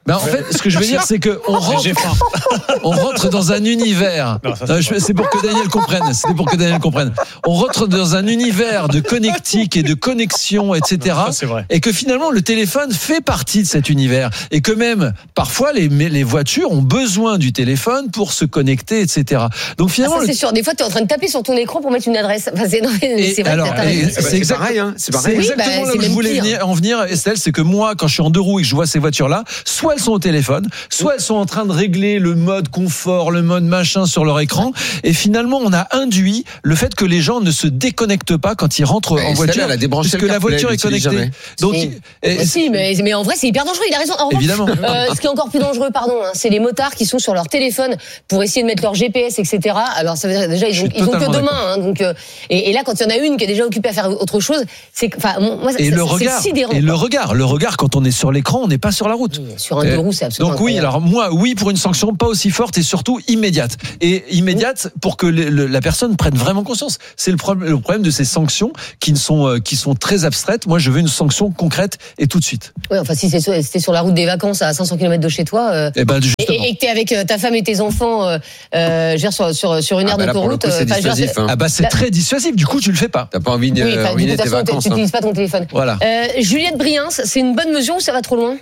S11: Ben en fait, ce que je veux dire, c'est que on rentre, on rentre dans un univers. Non, ça, c'est, c'est pour que Daniel comprenne. C'est pour que Daniel comprenne. On rentre dans un univers de connectique et de connexion, et cetera.
S3: Non, ça, c'est vrai.
S11: Et que finalement, le téléphone fait partie de cet univers. Et que même, parfois, les, les voitures ont besoin du téléphone pour se connecter, et cetera. Donc finalement,
S2: ah, ça, c'est sûr. Des fois, tu es en train de taper sur ton écran pour mettre une adresse. Enfin, c'est, non, mais c'est vrai.
S11: Alors,
S2: que
S11: et,
S2: c'est,
S11: c'est, exact,
S10: pareil, hein. C'est pareil.
S11: C'est exactement
S2: oui, bah,
S11: là où je voulais venir, en venir, Estelle. C'est que moi, quand je suis en deux roues et que je vois ces voitures-là, soit elles sont au téléphone, soit elles sont en train de régler le mode confort, le mode machin sur leur écran. Et finalement, on a induit le fait que les gens ne se déconnectent pas quand ils rentrent
S10: ouais,
S11: en voiture,
S10: elle a débranché
S11: parce que la voiture est connectée.
S10: Jamais.
S11: Donc,
S2: si,
S11: et,
S2: et, si mais, mais en vrai, c'est hyper dangereux. Il a raison. En
S11: évidemment.
S2: Euh, ce qui est encore plus dangereux, pardon, hein, c'est les motards qui sont sur leur téléphone pour essayer de mettre leur G P S, et cetera. Alors, ça veut dire déjà ils ont, ils ont que deux mains. Hein, donc, euh, et, et là, quand il y en a une qui est déjà occupée à faire autre chose, c'est, enfin, moi,
S11: et
S2: ça,
S11: le
S2: c'est
S11: regard,
S2: sidérant.
S11: Et le regard, le regard quand on est sur l'écran, on n'est pas sur la route.
S2: Oui, sur un deux roues, c'est absolument.
S11: Donc oui, alors moi, oui pour une sanction pas aussi forte et surtout immédiate. Et immédiate pour que le, le, la personne prenne vraiment conscience. C'est le problème, le problème de ces sanctions qui ne sont euh, qui sont très abstraites. Moi, je veux une sanction concrète et tout de suite.
S2: Oui, enfin si c'est sur, si t'es sur la route des vacances à cinq cents kilomètres de chez toi, euh,
S11: et, ben, justement.
S2: et, et que t'es avec ta femme et tes enfants, euh, euh, sur sur sur une aire
S10: ah bah
S2: d'autoroute,
S10: là, c'est dissuasif,
S2: euh,
S10: hein.
S11: Ah bah c'est
S2: là,
S11: très dissuasif. Du coup, tu le fais pas.
S10: T'as pas envie de
S2: oui,
S10: euh, ruiner tes vacances.
S2: Tu n'utilises
S10: hein.
S2: pas ton téléphone.
S11: Voilà.
S2: Euh, Juliette Briens, c'est une bonne mesure ou ça va trop loin?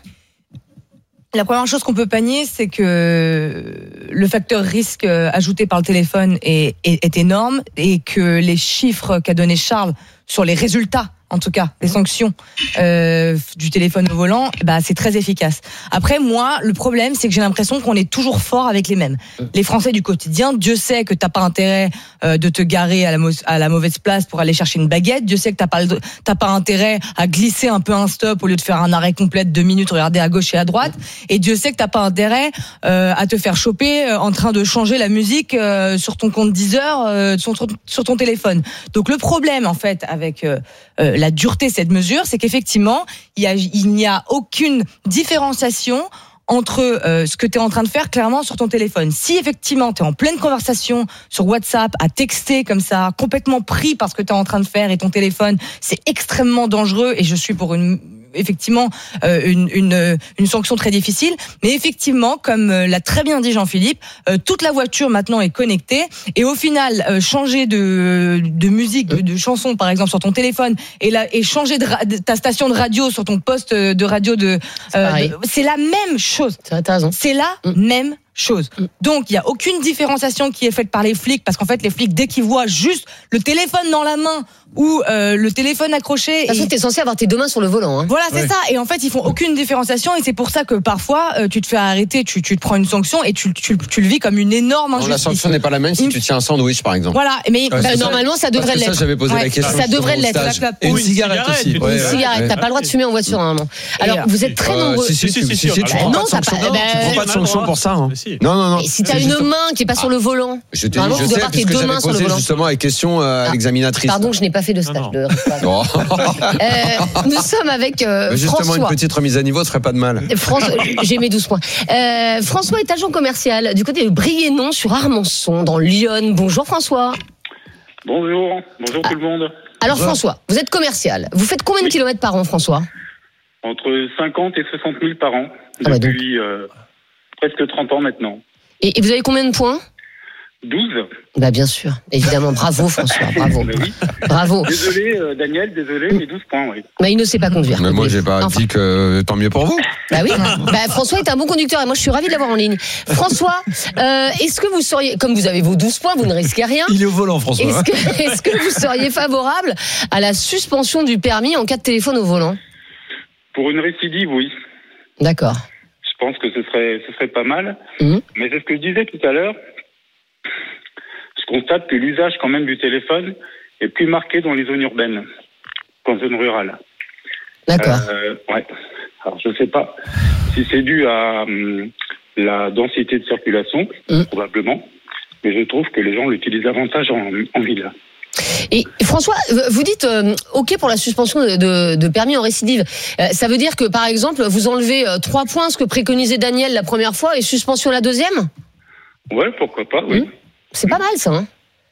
S1: La première chose qu'on peut panier, c'est que le facteur risque ajouté par le téléphone est, est, est énorme et que les chiffres qu'a donné Charles sur les résultats, en tout cas, les sanctions euh, du téléphone au volant, bah c'est très efficace. Après, moi, le problème, c'est que j'ai l'impression qu'on est toujours fort avec les mêmes. Les Français du quotidien, Dieu sait que t'as pas intérêt euh, de te garer à la, mo- à la mauvaise place pour aller chercher une baguette. Dieu sait que t'as pas le, t'as pas intérêt à glisser un peu un stop au lieu de faire un arrêt complet de deux minutes, regarder à gauche et à droite. Et Dieu sait que t'as pas intérêt euh, à te faire choper euh, en train de changer la musique euh, sur ton compte Deezer, euh, sur, ton, sur ton téléphone. Donc le problème, en fait, avec euh, euh, la dureté de cette mesure, c'est qu'effectivement, il y a, il n'y a aucune différenciation entre euh, ce que tu es en train de faire clairement sur ton téléphone. Si effectivement tu es en pleine conversation sur WhatsApp, à texter comme ça, complètement pris par ce que tu es en train de faire et ton téléphone, c'est extrêmement dangereux et je suis pour une effectivement euh, une, une, une sanction très difficile, mais effectivement, comme euh, l'a très bien dit Jean-Philippe, euh, toute la voiture maintenant est connectée et au final, euh, changer de, de musique, de, de chanson par exemple sur ton téléphone et, la, et changer de, ra- de ta station de radio sur ton poste de radio, de, euh, de c'est la même chose.
S2: T'as raison.
S1: C'est la mmh. même chose. Donc, il n'y a aucune différenciation qui est faite par les flics, parce qu'en fait, les flics, dès qu'ils voient juste le téléphone dans la main ou euh, le téléphone accroché...
S2: De toute façon, t'es censé avoir tes deux mains sur le volant. Hein.
S1: Voilà, c'est
S11: ouais.
S1: ça. Et en fait, ils font aucune différenciation, et c'est pour ça que parfois, euh, tu te fais arrêter, tu, tu te prends une sanction, et tu, tu, tu le vis comme une énorme injustice.
S10: Non, la sanction n'est pas la même si tu tiens un sandwich, par exemple.
S1: Voilà, mais
S2: ouais, bah, normalement, ça devrait l'être.
S10: Ça, j'avais posé
S1: ouais.
S10: la question.
S2: Ça devrait l'être.
S11: Et une cigarette aussi.
S2: Une cigarette, t'as pas le droit de fumer en voiture, normalement. Alors, vous êtes très nombreux.
S10: Si, si, si, si, tu prends pas de sanction pour ça. Non, non, non.
S2: Si t'as une main qui est pas sur le volant,
S10: je te dis, je sais, parce que j'avais posé justement la question à l'examinatrice.
S2: Pardon, je n'ai pas fait de stage de nous sommes avec euh,
S10: justement,
S2: François.
S10: une petite remise à niveau ne ferait pas de mal.
S2: François, j'ai mes douze points. Euh, François est agent commercial du côté de Briennon sur Armançon, dans Lyon. Bonjour François.
S12: Bonjour, bonjour tout le monde.
S2: Alors François, vous êtes commercial. Vous faites combien de kilomètres par an, François?
S12: Entre cinquante et soixante mille par an,
S2: ah bah
S12: depuis euh, presque trente ans maintenant.
S2: Et, et vous avez combien de points?
S12: douze.
S2: Bah bien sûr, évidemment. Bravo François, bravo.
S12: Oui.
S2: Bravo.
S12: Désolé euh, Daniel, désolé, mais douze points, oui.
S2: Bah il ne sait pas conduire.
S10: Mais moi j'ai pas enfin. dit que tant mieux pour vous.
S2: Bah oui. Bah François est un bon conducteur et moi je suis ravie de l'avoir en ligne. François, euh, est-ce que vous seriez, comme vous avez vos douze points, vous ne risquez rien.
S11: Il est au volant François.
S2: Est-ce que, est-ce que vous seriez favorable à la suspension du permis en cas de téléphone au volant?
S12: Pour une récidive, oui.
S2: D'accord.
S12: Je pense que ce serait, ce serait pas mal.
S2: Mmh.
S12: Mais c'est ce que je disais tout à l'heure. Je constate que l'usage quand même du téléphone est plus marqué dans les zones urbaines qu'en zone rurale.
S2: D'accord.
S12: Euh, ouais. Alors je ne sais pas si c'est dû à hum, la densité de circulation, mmh. probablement, mais je trouve que les gens l'utilisent davantage en, en ville.
S2: Et François, vous dites euh, OK pour la suspension de, de, de permis en récidive. Euh, ça veut dire que, par exemple, vous enlevez euh, trois points, ce que préconisait Daniel la première fois, et suspension la deuxième?
S12: Ouais, pourquoi pas, oui. Mmh.
S2: C'est pas mal, ça. Hein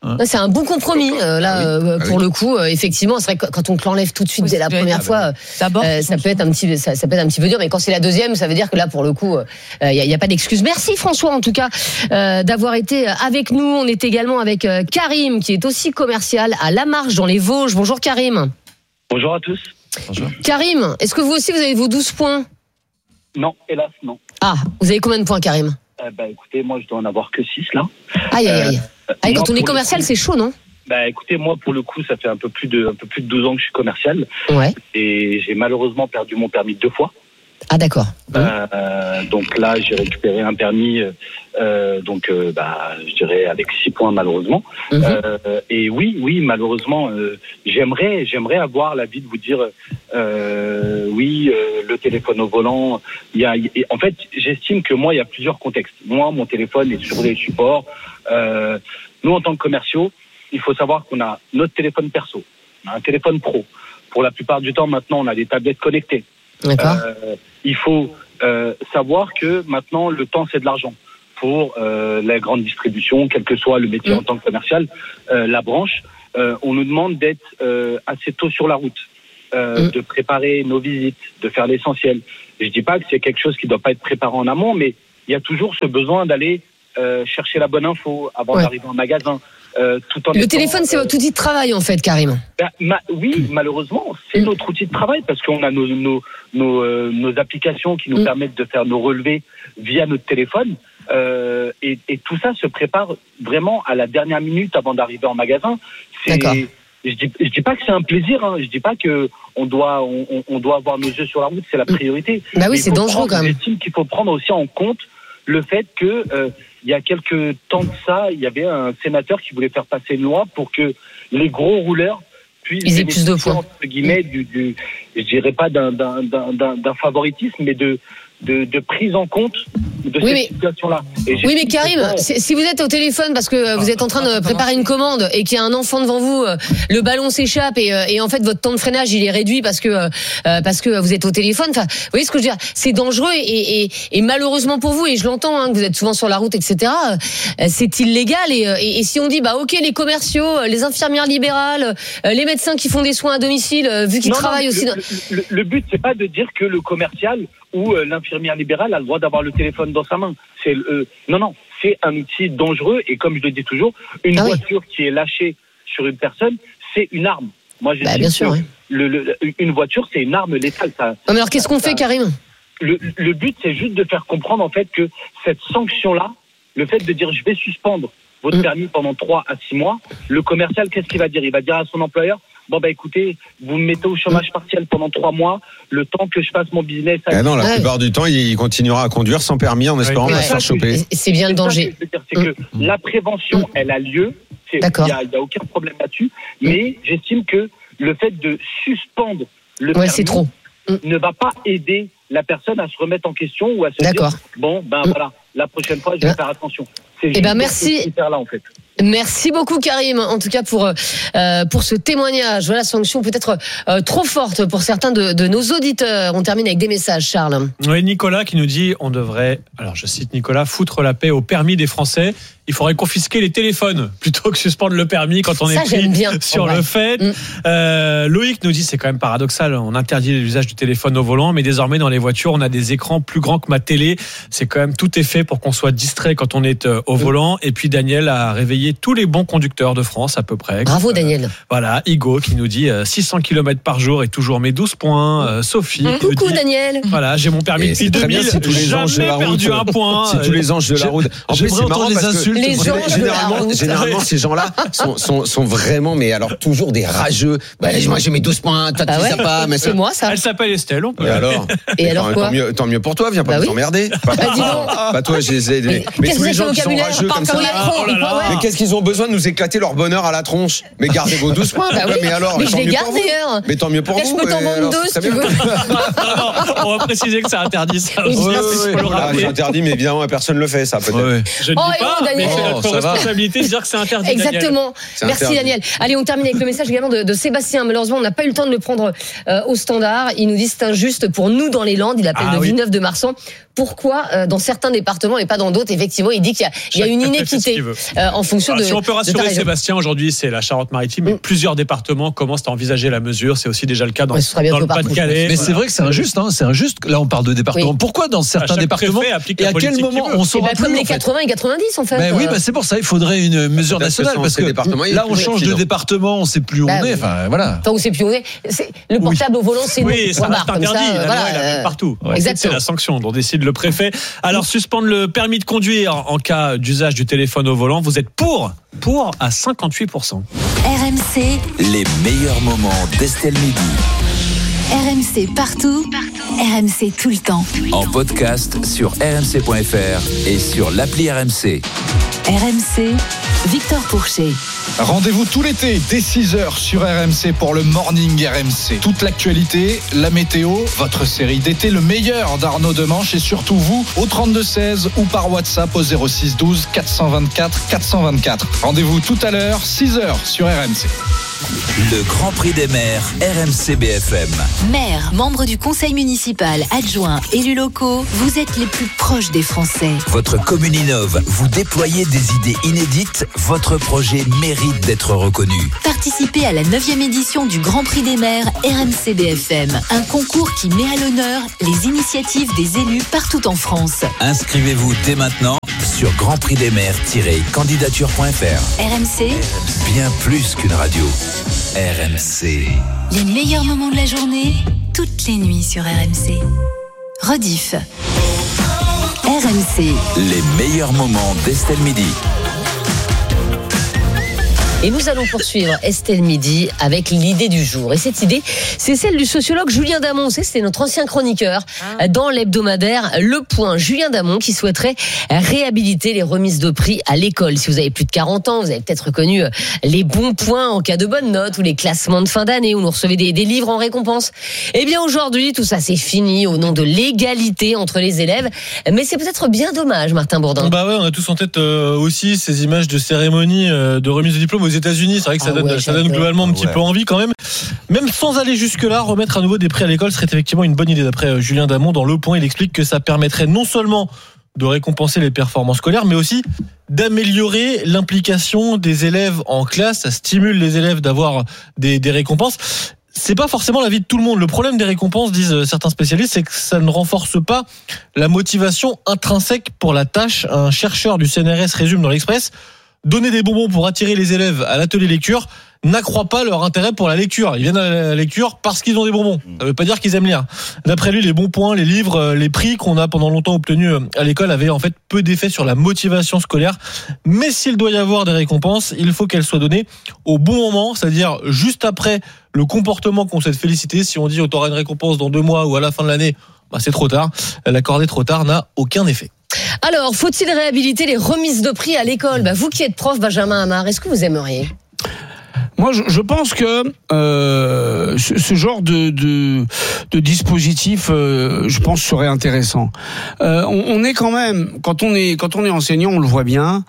S2: Ouais. C'est un bon compromis euh, là
S10: ah oui.
S2: euh, pour
S10: ah oui.
S2: le coup. Euh, effectivement, c'est vrai que quand on te l'enlève tout de suite
S1: Oui,
S2: dès la première
S1: ah
S2: fois,
S1: D'abord,
S2: euh, ça peut être un petit, ça, ça peut être un petit peu dur. Mais quand c'est la deuxième, ça veut dire que là, pour le coup, il euh, y, y a pas d'excuse. Merci François, en tout cas, euh, d'avoir été avec nous. On est également avec euh, Karim, qui est aussi commercial à La Marche dans les Vosges. Bonjour Karim.
S13: Bonjour à tous.
S11: Bonjour.
S2: Karim, est-ce que vous aussi vous avez vos douze points?
S13: Non, hélas, non.
S2: Ah, vous avez combien de points, Karim?
S13: Euh, bah, écoutez, moi, je dois en avoir que six là.
S2: Aïe, aïe, aïe.
S13: Euh,
S2: Aïe,
S13: moi,
S2: quand on est
S13: pour le
S2: commercial,
S13: coup-
S2: c'est chaud, non?
S13: Bah, écoutez, moi, pour le coup, ça fait un peu plus de, un peu plus de douze ans que je suis commercial.
S2: Ouais.
S13: Et j'ai malheureusement perdu mon permis deux fois.
S2: Ah, d'accord.
S13: Euh, donc là, j'ai récupéré un permis, euh, donc euh, bah, je dirais avec six points malheureusement.
S2: Mhm.
S13: Euh, et oui, oui, malheureusement, euh, j'aimerais, j'aimerais avoir l'avis de vous dire, euh, oui, euh, le téléphone au volant. Il y a, et en fait, j'estime que moi, il y a plusieurs contextes. Moi, mon téléphone est sur des supports. Euh, nous, en tant que commerciaux, il faut savoir qu'on a notre téléphone perso, on a un téléphone pro. Pour la plupart du temps, maintenant, on a des tablettes connectées.
S2: D'accord.
S13: Euh, il faut euh, savoir que maintenant le temps c'est de l'argent pour euh, la grande distribution, quel que soit le métier
S2: mmh.
S13: en tant que commercial, euh, la branche. Euh, on nous demande d'être euh, assez tôt sur la route, euh, mmh. de préparer nos visites, de faire l'essentiel. Je dis pas que c'est quelque chose qui doit pas être préparé en amont, mais il y a toujours ce besoin d'aller euh, chercher la bonne info avant
S2: ouais.
S13: d'arriver en magasin. Euh, tout en
S2: le
S13: étant,
S2: téléphone, c'est
S13: euh,
S2: votre outil de travail, en fait, Karim.
S13: Ben, ma, oui, malheureusement, c'est mmh. notre outil de travail parce qu'on a nos, nos, nos, euh, nos applications qui nous mmh. permettent de faire nos relevés via notre téléphone. Euh, et, et tout ça se prépare vraiment à la dernière minute avant d'arriver en magasin. C'est,
S2: D'accord.
S13: Je dis, je dis pas que c'est un plaisir. Hein. Je dis pas que on doit, on, on doit avoir nos yeux sur la route. C'est la priorité.
S2: Bah oui,
S13: Mais
S2: c'est dangereux quand même.
S13: J'estime qu'il faut prendre aussi en compte le fait que euh, il y a quelques temps de ça, il y avait un sénateur qui voulait faire passer une loi pour que les gros rouleurs puissent
S2: ils aient plus de points,
S13: entre guillemets, du, du, je dirais pas d'un, d'un, d'un, d'un favoritisme, mais de De, de prise en compte de
S2: oui,
S13: cette
S2: mais,
S13: situation-là. Et
S2: oui, mais Karim, si vous êtes au téléphone parce que vous êtes en train de préparer une commande et qu'il y a un enfant devant vous, le ballon s'échappe et, et en fait votre temps de freinage il est réduit parce que euh, parce que vous êtes au téléphone. Enfin, vous voyez ce que je veux dire? C'est dangereux et, et, et malheureusement pour vous, et je l'entends, hein, que vous êtes souvent sur la route, et cetera. C'est illégal et, et, et si on dit bah ok les commerciaux, les infirmières libérales, les médecins qui font des soins à domicile, vu qu'ils
S13: non,
S2: travaillent
S13: non,
S2: aussi.
S13: Le,
S2: dans...
S13: le, le but c'est pas de dire que le commercial ou euh, l'infirmière libérale a le droit d'avoir le téléphone dans sa main. C'est euh, non, non, c'est un outil dangereux et comme je le dis toujours, une ah voiture oui. qui est lâchée sur une personne, c'est une arme. Moi, je
S2: bah,
S13: dis
S2: bien
S13: que
S2: sûr, oui.
S13: le, le, une voiture, c'est une arme létale. Ça,
S2: non, mais alors qu'est-ce qu'on ça, fait, Karim?
S13: le, le but, c'est juste de faire comprendre en fait que cette sanction-là, le fait de dire je vais suspendre votre mmh. permis pendant trois à six mois, le commercial, qu'est-ce qu'il va dire? Il va dire à son employeur, bon bah écoutez, vous me mettez au chômage mmh. partiel pendant trois mois, le temps que je fasse mon business.
S10: Ah non, la
S2: ouais.
S10: plupart du temps, il continuera à conduire sans permis en espérant ouais. pas se faire choper.
S2: C'est bien le danger.
S13: C'est, c'est que mmh. la prévention, mmh. elle a lieu. Il n'y a, a aucun problème là-dessus. Mmh. Mais j'estime que le fait de suspendre le
S2: ouais,
S13: permis
S2: c'est trop.
S13: Mmh. ne va pas aider la personne à se remettre en question ou à se
S2: D'accord.
S13: dire bon ben mmh. voilà, la prochaine fois je vais mmh. faire attention. C'est
S2: eh ben merci.
S13: Là, en fait.
S2: Merci beaucoup Karim, en tout cas pour euh, pour ce témoignage. Voilà, sanction peut-être euh, trop forte pour certains de, de nos auditeurs. On termine avec des messages, Charles.
S3: Oui, Nicolas qui nous dit on devrait, alors je cite Nicolas, foutre la paix au permis des Français. Il faudrait confisquer les téléphones plutôt que suspendre le permis quand on
S2: Ça,
S3: est pris
S2: bien.
S3: sur
S2: ouais.
S3: le fait. Mmh. Euh, Loïc nous dit c'est quand même paradoxal. On interdit l'usage du téléphone au volant, mais désormais dans les voitures on a des écrans plus grands que ma télé. C'est quand même tout est fait pour qu'on soit distrait quand on est au volant. Et puis Daniel a réveillé tous les bons conducteurs de France à peu près.
S2: Bravo
S3: euh,
S2: Daniel.
S3: Voilà, Igo qui nous dit euh, six cents kilomètres par jour et toujours mes douze points. Euh, Sophie.
S2: Mmh. Coucou
S3: dit,
S2: Daniel.
S3: Voilà, j'ai mon permis
S10: et
S3: depuis deux mille.
S10: Si tous les anges de la route,
S3: perdu un point.
S10: Si tous les anges de la route. En plus, c'est marrant
S11: les
S10: parce
S11: insultes.
S10: que
S2: les anges
S10: généralement, généralement ces gens-là sont, sont, sont vraiment, mais alors toujours des rageux. Bah, moi j'ai mes douze points, toi tu
S2: ah ouais.
S10: sais pas. Mais
S2: c'est moi ça.
S3: Elle s'appelle Estelle. On peut.
S10: Et alors
S2: Et alors
S10: tant,
S2: quoi
S10: tant mieux, tant mieux pour toi, viens pas
S2: bah
S10: nous
S2: oui.
S10: emmerder. Pas,
S2: bah, dis donc.
S10: pas toi, j'ai les, mais,
S2: mais
S10: tous les gens qui sont rageux comme ça.
S2: Oh là là.
S10: Mais qu'est-ce qu'ils ont besoin de nous éclater leur bonheur à la tronche? Mais gardez vos douze points.
S2: Bah oui.
S10: Mais alors,
S2: mais
S10: tant
S2: je les
S10: mieux
S2: garde
S10: pour vous.
S2: d'ailleurs.
S10: Mais tant mieux pour
S2: Là,
S10: vous.
S2: je peux t'en vendre deux si tu veux.
S3: On va préciser que c'est interdit ça aussi.
S10: Oui, oui, oui. Voilà, c'est interdit, mais évidemment personne le fait ça peut-être.
S11: Ouais.
S3: Je ne
S2: oh,
S3: dis pas,
S2: oh,
S3: mais c'est notre
S11: oh,
S3: responsabilité de dire que c'est interdit.
S2: Exactement.
S10: C'est
S2: Merci
S10: interdit.
S2: Daniel. Allez, on termine avec le message également de, de Sébastien. Malheureusement, on n'a pas eu le temps de le prendre euh, au standard. Il nous dit c'est injuste pour nous dans les Landes. Il appelle
S3: ah,
S2: de
S3: oui.
S2: Villeneuve de Marsan. pourquoi euh, dans certains départements et pas dans d'autres. Effectivement, il dit qu'il y a, il y a une inéquité euh, en fonction
S3: Alors,
S2: de.
S3: Si on peut rassurer Sébastien, aujourd'hui c'est la Charente-Maritime, mais mmh. plusieurs départements commencent à envisager la mesure. C'est aussi déjà le cas dans, ouais, dans le Pas-de-Calais.
S11: Mais c'est vrai que c'est injuste, hein, c'est injuste. Là, on parle de départements. Oui. Pourquoi dans certains départements et à quel moment on s'en
S2: bah,
S11: plus
S2: comme les quatre-vingts et quatre-vingt-dix en fait.
S11: Mais oui, bah, c'est pour ça. Il faudrait une mesure nationale parce que là, on change de département, on ne sait plus où on est. Enfin, voilà.
S2: Enfin, on ne sait plus où on est. Le portable au volant, c'est
S3: oui, ça reste interdit. La loi est la même partout. C'est la sanction dont décide le préfet. Alors, suspendre le permis de conduire en cas d'usage du téléphone au volant, vous êtes pour Pour à cinquante-huit pour cent.
S8: R M C.
S9: Les meilleurs moments d'Estelle Midi.
S8: R M C partout, partout. R M C tout le temps.
S9: En podcast sur r m c point f r et sur l'appli R M C.
S8: R M C, Victor Pourchet.
S14: Rendez-vous tout l'été dès six heures sur R M C pour le Morning R M C. Toute l'actualité, la météo, votre série d'été, le meilleur d'Arnaud Demanche et surtout vous au trente-deux seize ou par WhatsApp au zéro six douze quatre cent vingt-quatre quatre cent vingt-quatre. Rendez-vous tout à l'heure, six heures sur R M C.
S9: Le Grand Prix des maires R M C B F M.
S8: Maires, membres du conseil municipal, adjoints, élus locaux, vous êtes les plus proches des Français.
S9: Votre commune innove, vous déployez des idées inédites, votre projet mérite d'être reconnu.
S8: Participez à la neuvième édition du Grand Prix des maires R M C B F M, un concours qui met à l'honneur les initiatives des élus partout en France.
S9: Inscrivez-vous dès maintenant sur grand prix des maires tiret candidature point f r.
S8: R M C,
S9: bien plus qu'une radio. R M C.
S8: Les meilleurs moments de la journée, toutes les nuits sur R M C. Rediff. R M C.
S9: Les meilleurs moments d'Estelle Midi.
S2: Et nous allons poursuivre Estelle Midi avec l'idée du jour. Et cette idée, c'est celle du sociologue Julien Damon. C'était notre ancien chroniqueur ah. dans l'hebdomadaire Le Point. Julien Damon qui souhaiterait réhabiliter les remises de prix à l'école. Si vous avez plus de quarante ans, vous avez peut-être reconnu les bons points en cas de bonne note ou les classements de fin d'année où nous recevez des, des livres en récompense. Eh bien aujourd'hui, tout ça c'est fini au nom de l'égalité entre les élèves. Mais c'est peut-être bien dommage, Martin Bourdin.
S15: Bah ouais, on a tous en tête euh, aussi ces images de cérémonies euh, de remise de diplôme aux États-Unis. C'est vrai que ça ah donne, ouais, ça donne globalement un petit ouais. peu envie quand même. Même sans aller jusque-là, remettre à nouveau des prix à l'école serait effectivement une bonne idée. D'après Julien Damon, dans Le Point, il explique que ça permettrait non seulement de récompenser les performances scolaires, mais aussi d'améliorer l'implication des élèves en classe. Ça stimule les élèves d'avoir des, des récompenses. C'est pas forcément l'avis de tout le monde. Le problème des récompenses, disent certains spécialistes, c'est que ça ne renforce pas la motivation intrinsèque pour la tâche. Un chercheur du C N R S résume dans l'Express: donner des bonbons pour attirer les élèves à l'atelier lecture n'accroît pas leur intérêt pour la lecture. Ils viennent à la lecture parce qu'ils ont des bonbons. Ça veut pas dire qu'ils aiment lire. D'après lui, les bons points, les livres, les prix qu'on a pendant longtemps obtenus à l'école avaient en fait peu d'effet sur la motivation scolaire. Mais s'il doit y avoir des récompenses, il faut qu'elles soient données au bon moment, c'est-à-dire juste après le comportement qu'on souhaite féliciter. Si on dit on t'aura une récompense dans deux mois ou à la fin de l'année, bah c'est trop tard. L'accorder trop tard n'a aucun effet.
S2: Alors, faut-il réhabiliter les remises de prix à l'école ? Bah, vous qui êtes prof, Benjamin Hamar, est-ce que vous aimeriez ?
S16: Moi, je, je pense que euh, ce, ce genre de, de, de dispositif, euh, je pense, serait intéressant. Euh, on, on est quand même, quand on est, quand on est enseignant, on le voit bien.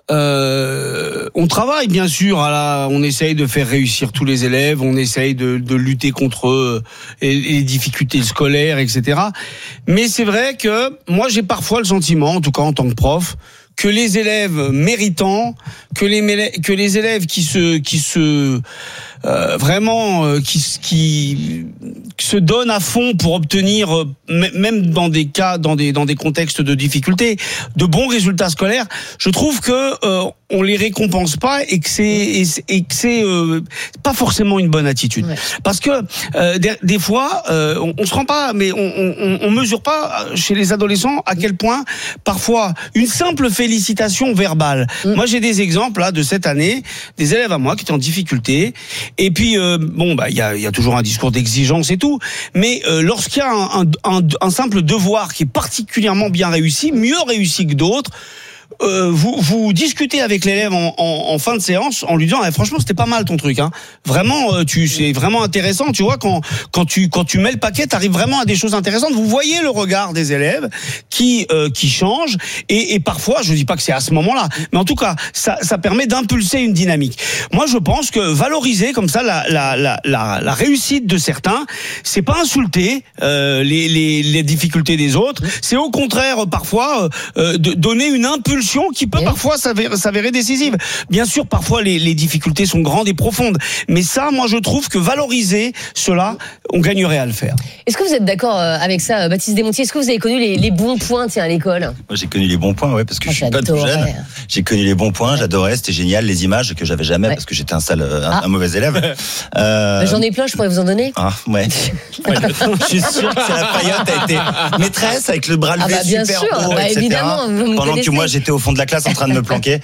S16: Euh, on travaille bien sûr, à la, on essaye de faire réussir tous les élèves, on essaye de, de lutter contre euh, les, les difficultés scolaires, et cetera. Mais c'est vrai que moi j'ai parfois le sentiment, en tout cas en tant que prof, que les élèves méritants, que les que les élèves qui se qui se euh, vraiment euh, qui qui se donnent à fond pour obtenir euh, même dans des cas dans des dans des contextes de difficulté de bons résultats scolaires, je trouve que euh, on les récompense pas et que c'est et, et que c'est euh, pas forcément une bonne attitude. Ouais. Parce que euh, des, des fois euh, on, on se rend pas mais on, on on mesure pas chez les adolescents à quel point parfois une simple félicitation verbale. Mmh. Moi j'ai des exemples là de cette année, des élèves à moi qui étaient en difficulté et puis euh, bon bah il y a il y a toujours un discours d'exigence et tout, mais euh, lorsqu'il y a un, un, un, un simple devoir qui est particulièrement bien réussi, mieux réussi que d'autres, euh, vous vous discutez avec l'élève en, en, en fin de séance en lui disant eh, franchement c'était pas mal ton truc hein. Vraiment euh, tu c'est vraiment intéressant, tu vois quand quand tu quand tu mets le paquet, t'arrives vraiment à des choses intéressantes. Vous voyez le regard des élèves qui euh, qui change et, et parfois je dis pas que c'est à ce moment-là, mais en tout cas ça ça permet d'impulser une dynamique. Moi je pense que valoriser comme ça la la la la, la réussite de certains, c'est pas insulter euh, les les les difficultés des autres, c'est au contraire parfois euh, de donner une impulsion qui peut parfois s'avérer, s'avérer décisive. Bien sûr parfois les les difficultés sont grandes et profondes, mais ça moi je trouve que valoriser cela, on gagnerait à le faire.
S2: Est-ce que vous êtes d'accord avec ça, Baptiste Desmontiers? Est-ce que vous avez connu les, les bons points tiens, à l'école?
S17: Moi, j'ai connu les bons points, ouais, parce que ah, je suis pas tout jeune. J'ai connu les bons points, j'adorais, c'était génial, les images que j'avais jamais, ouais. parce que j'étais un sale, un, ah. un mauvais élève.
S2: Euh... J'en ai plein, je pourrais vous en donner.
S17: Ah, ouais. Je suis sûr que c'est la Payotte a été maîtresse avec le bras levé ah bah, bien super sûr. haut, bah, et cetera. Évidemment, vous Pendant connaissez. que moi, j'étais au fond de la classe en train de me planquer.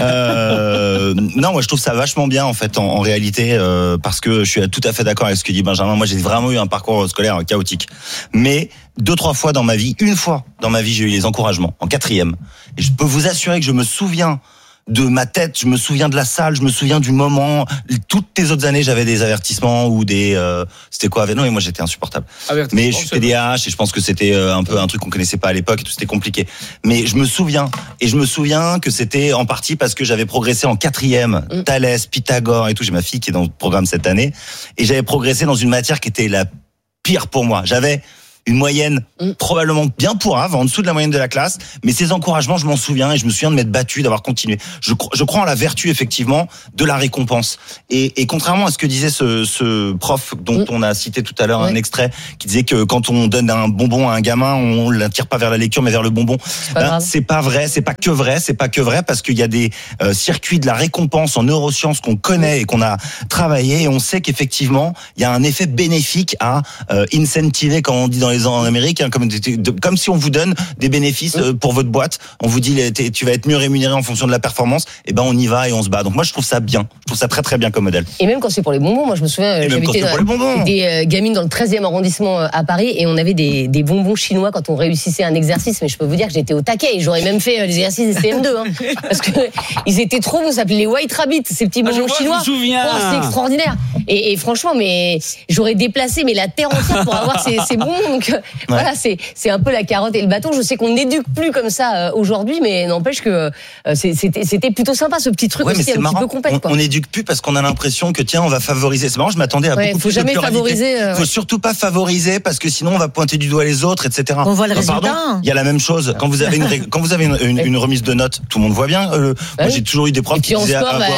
S17: Euh, non, moi, je trouve ça vachement bien, en fait, en, en réalité, euh, parce que je suis tout à fait d'accord avec ce que dit Benjamin. Moi, j'ai vraiment eu un parcours scolaire chaotique. Mais deux, trois fois dans ma vie, une fois dans ma vie, j'ai eu les encouragements, en quatrième. Et je peux vous assurer que je me souviens de ma tête, je me souviens de la salle, je me souviens du moment. Toutes les autres années, j'avais des avertissements ou des... Euh, c'était quoi? Non, mais moi, j'étais insupportable. Mais je suis T D A H et je pense que c'était un peu un truc qu'on connaissait pas à l'époque et tout, c'était compliqué. Mais je me souviens, et je me souviens que c'était en partie parce que j'avais progressé en quatrième, mmh. Thalès, Pythagore et tout. J'ai ma fille qui est dans le programme cette année. Et j'avais progressé dans une matière qui était la pire pour moi. J'avais une moyenne mmh. probablement bien pourrave, en dessous de la moyenne de la classe, mais ces encouragements, je m'en souviens et je me souviens de m'être battu, d'avoir continué. Je, je crois en la vertu, effectivement, de la récompense. Et, et contrairement à ce que disait ce, ce prof dont mmh. on a cité tout à l'heure ouais. un extrait, qui disait que quand on donne un bonbon à un gamin, on l'attire pas vers la lecture, mais vers le bonbon. C'est pas, ben, c'est pas vrai, c'est pas que vrai, c'est pas que vrai, parce qu'il y a des euh, circuits de la récompense en neurosciences qu'on connaît et qu'on a travaillé, et on sait qu'effectivement, il y a un effet bénéfique à euh, incentiver, comme on dit dans les en Amérique, hein, comme, comme si on vous donne des bénéfices euh, pour votre boîte. On vous dit tu vas être mieux rémunéré en fonction de la performance. Et ben on y va et on se bat. Donc moi je trouve ça bien. Je trouve ça très très bien comme modèle.
S2: Et même quand c'est pour les bonbons, moi je me souviens, j'habitais dans, des euh, gamines dans le treizième arrondissement euh, à Paris et on avait des, des bonbons chinois quand on réussissait un exercice. Mais je peux vous dire que j'étais au taquet et j'aurais même fait euh, les exercices des C M deux, hein, parce que ils étaient trop beaux. Ça s'appelait les White Rabbit, ces petits bonbons ah, chinois. Je me souviens. Oh, c'est extraordinaire. Et, et franchement, mais j'aurais déplacé mais la terre entière pour avoir ces, ces bonbons. Donc ouais. voilà, c'est c'est un peu la carotte et le bâton. Je sais qu'on n'éduque plus comme ça euh, aujourd'hui, mais n'empêche que euh, c'était c'était plutôt sympa ce petit truc ouais, aussi un marrant. petit peu complet.
S17: On, on éduque plus parce qu'on a l'impression que tiens, on va favoriser. C'est marrant, je m'attendais à ouais, beaucoup
S2: faut
S17: plus
S2: jamais
S17: de pluralité.
S2: Favoriser. Euh,
S17: faut
S2: ouais.
S17: surtout pas favoriser parce que sinon on va pointer du doigt les autres, et cetera.
S6: On voit le non, résultat.
S17: Pardon, il y a la même chose quand vous avez une ré... quand vous avez une, une, une remise de notes, tout le monde voit bien. Euh, bah, moi, j'ai toujours eu des profs qui disaient
S2: en sport, bah,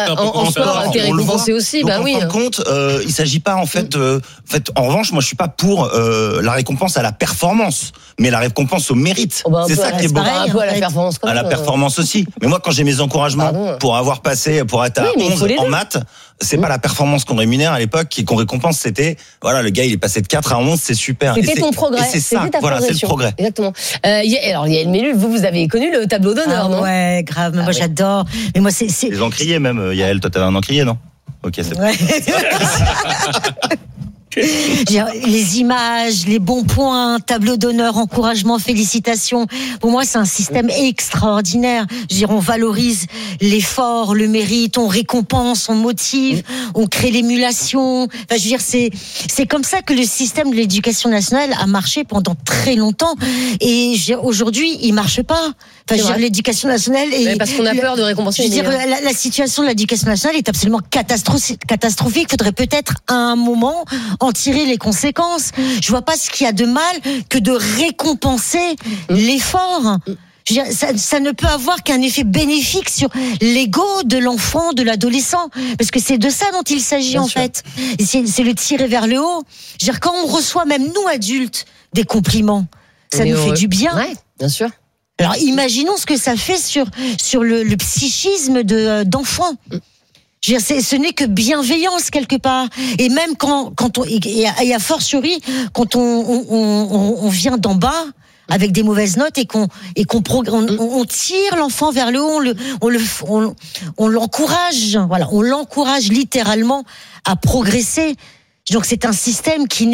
S2: en sport, t'es récompensé aussi. Bah oui.
S17: En fin de compte, euh, il s'agit pas en fait. Euh, en fait, en revanche, moi, je suis pas pour euh, la récompense à la performance, mais la récompense au mérite.
S2: Oh bah,
S17: c'est ça qui est beau.
S2: Un peu à la performance.
S17: À la performance aussi. Mais moi, quand j'ai mes encouragements Pardon. pour avoir passé, pour être à oui, onze en maths, c'est mmh. pas la performance qu'on rémunère à l'époque, qu'on récompense, c'était, voilà, le gars, il est passé de quatre à onze, c'est super.
S2: C'était ton progrès.
S17: Et c'est ça, voilà, c'est le progrès.
S2: Exactement. Euh, y a, alors, Yael Mellul, vous, vous avez connu le tableau d'honneur,
S6: ah,
S2: non?
S6: Ouais, grave, mais ah, moi, ouais. j'adore. Mais moi, c'est, c'est...
S17: Les encriers, même, Yael, toi, t'avais un encrier, non? Ok, c'est
S6: ouais. Les images, les bons points, tableau d'honneur, encouragement, félicitations. Pour moi, c'est un système extraordinaire. Je veux dire, on valorise l'effort, le mérite, on récompense, on motive, on crée l'émulation. Enfin, je veux dire, c'est c'est comme ça que le système de l'éducation nationale a marché pendant très longtemps. Et je veux dire, aujourd'hui, il marche pas. Enfin, je veux dire, l'éducation nationale est...
S2: Mais parce qu'on a peur de récompenser.
S6: Je veux dire, la, la situation de l'éducation nationale est absolument catastrophique. catastrophique. Il faudrait peut-être à un moment en tirer les conséquences. Je vois pas ce qu'il y a de mal que de récompenser l'effort. Je veux dire, ça, ça ne peut avoir qu'un effet bénéfique sur l'ego de l'enfant, de l'adolescent, parce que c'est de ça dont il s'agit Bien en sûr. fait. C'est, c'est le tirer vers le haut. Je veux dire, quand on reçoit, même nous adultes, des compliments, ça Mais nous heureux. fait du bien.
S2: Ouais, bien sûr.
S6: Alors imaginons ce que ça fait sur sur le, le psychisme de d'enfants. Je veux dire, c'est, ce n'est que bienveillance quelque part. Et même quand, quand on, et à, et à fortiori, quand on, on, on, on vient d'en bas avec des mauvaises notes et qu'on, et qu'on on, on tire l'enfant vers le haut, on le, on le, on, on l'encourage. Voilà, on l'encourage littéralement à progresser. Donc c'est un système qui n'est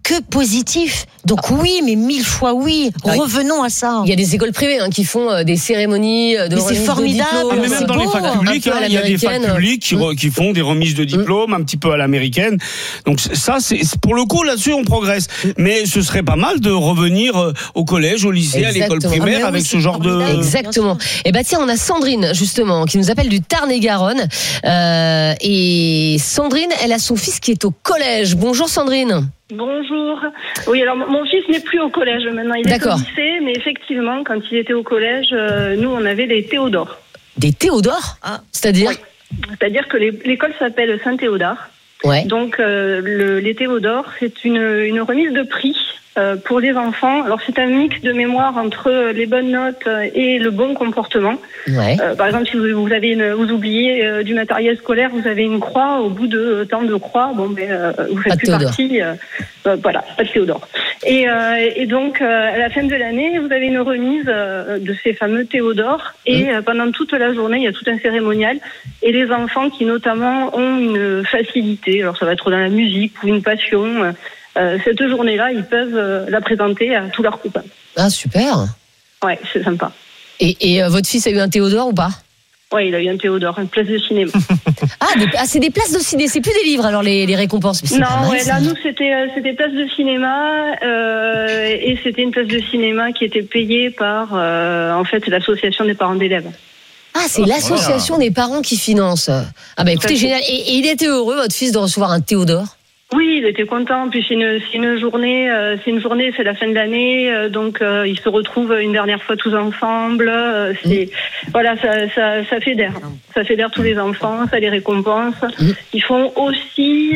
S6: que positif. Donc oui, mais mille fois oui. Revenons à ça.
S2: Il y a des écoles privées hein, qui font euh, des cérémonies de
S6: mais c'est formidable.
S16: Ah, mais même dans
S6: beau,
S16: les facs publiques, hein, il y a des facs publiques qui, mmh. qui font des remises de diplômes mmh. un petit peu à l'américaine. Donc ça, c'est pour le coup là-dessus on progresse. Mais ce serait pas mal de revenir au collège, au lycée, Exactement. à l'école primaire ah, avec oui, ce genre de.
S2: Exactement. Et bah tiens, on a Sandrine justement qui nous appelle du Tarn-et-Garonne. Euh, et Sandrine, elle a son fils qui est au collège. Bonjour Sandrine.
S18: Bonjour. Oui, alors mon fils n'est plus au collège maintenant, il est au lycée, mais effectivement, quand il était au collège, euh, nous on avait des Théodore.
S2: Des Théodore ah. C'est-à-dire
S18: oui. C'est-à-dire que l'école s'appelle Saint-Théodore.
S2: Ouais.
S18: Donc euh, le, les Théodore, c'est une, une remise de prix euh, pour les enfants. Alors c'est un mix de mémoire entre les bonnes notes et le bon comportement.
S2: Ouais.
S18: Euh, par exemple, si vous, vous avez une, vous oubliez euh, du matériel scolaire, vous avez une croix. Au bout de temps de croix, bon ben euh, vous faites
S2: pas
S18: plus
S2: Théodore.
S18: partie. Euh, euh, voilà, pas de Théodore. Et, euh, et donc euh, à la fin de l'année, vous avez une remise euh, de ces fameux Théodore. Et mmh. euh, pendant toute la journée, il y a tout un cérémonial. Et les enfants qui notamment ont une facilité, alors ça va être dans la musique ou une passion. Euh, cette journée-là, ils peuvent euh, la présenter à tous leurs copains.
S2: Ah super.
S18: Ouais, c'est sympa.
S2: Et, et euh, votre fils a eu un Théodore ou pas?
S18: Oui, il a eu un Théodore, une place de cinéma.
S2: ah, des, ah, c'est des places de cinéma, c'est plus des livres alors les, les récompenses.
S18: Non, mal, ouais, là nous c'était euh, c'était places de cinéma euh, et c'était une place de cinéma qui était payée par euh, en fait l'association des parents d'élèves.
S2: Ah, c'est oh, l'association voilà. des parents qui finance. Ah bah écoutez, génial. Et, et il était heureux votre fils de recevoir un Théodore?
S18: Oui, il était content. Puis c'est une, c'est une journée, euh, c'est une journée, c'est la fin de l'année, euh, donc euh, ils se retrouvent une dernière fois tous ensemble. Euh, c'est mmh. voilà, ça, ça, ça fédère, ça fédère tous les enfants, ça les récompense. Mmh. Ils font aussi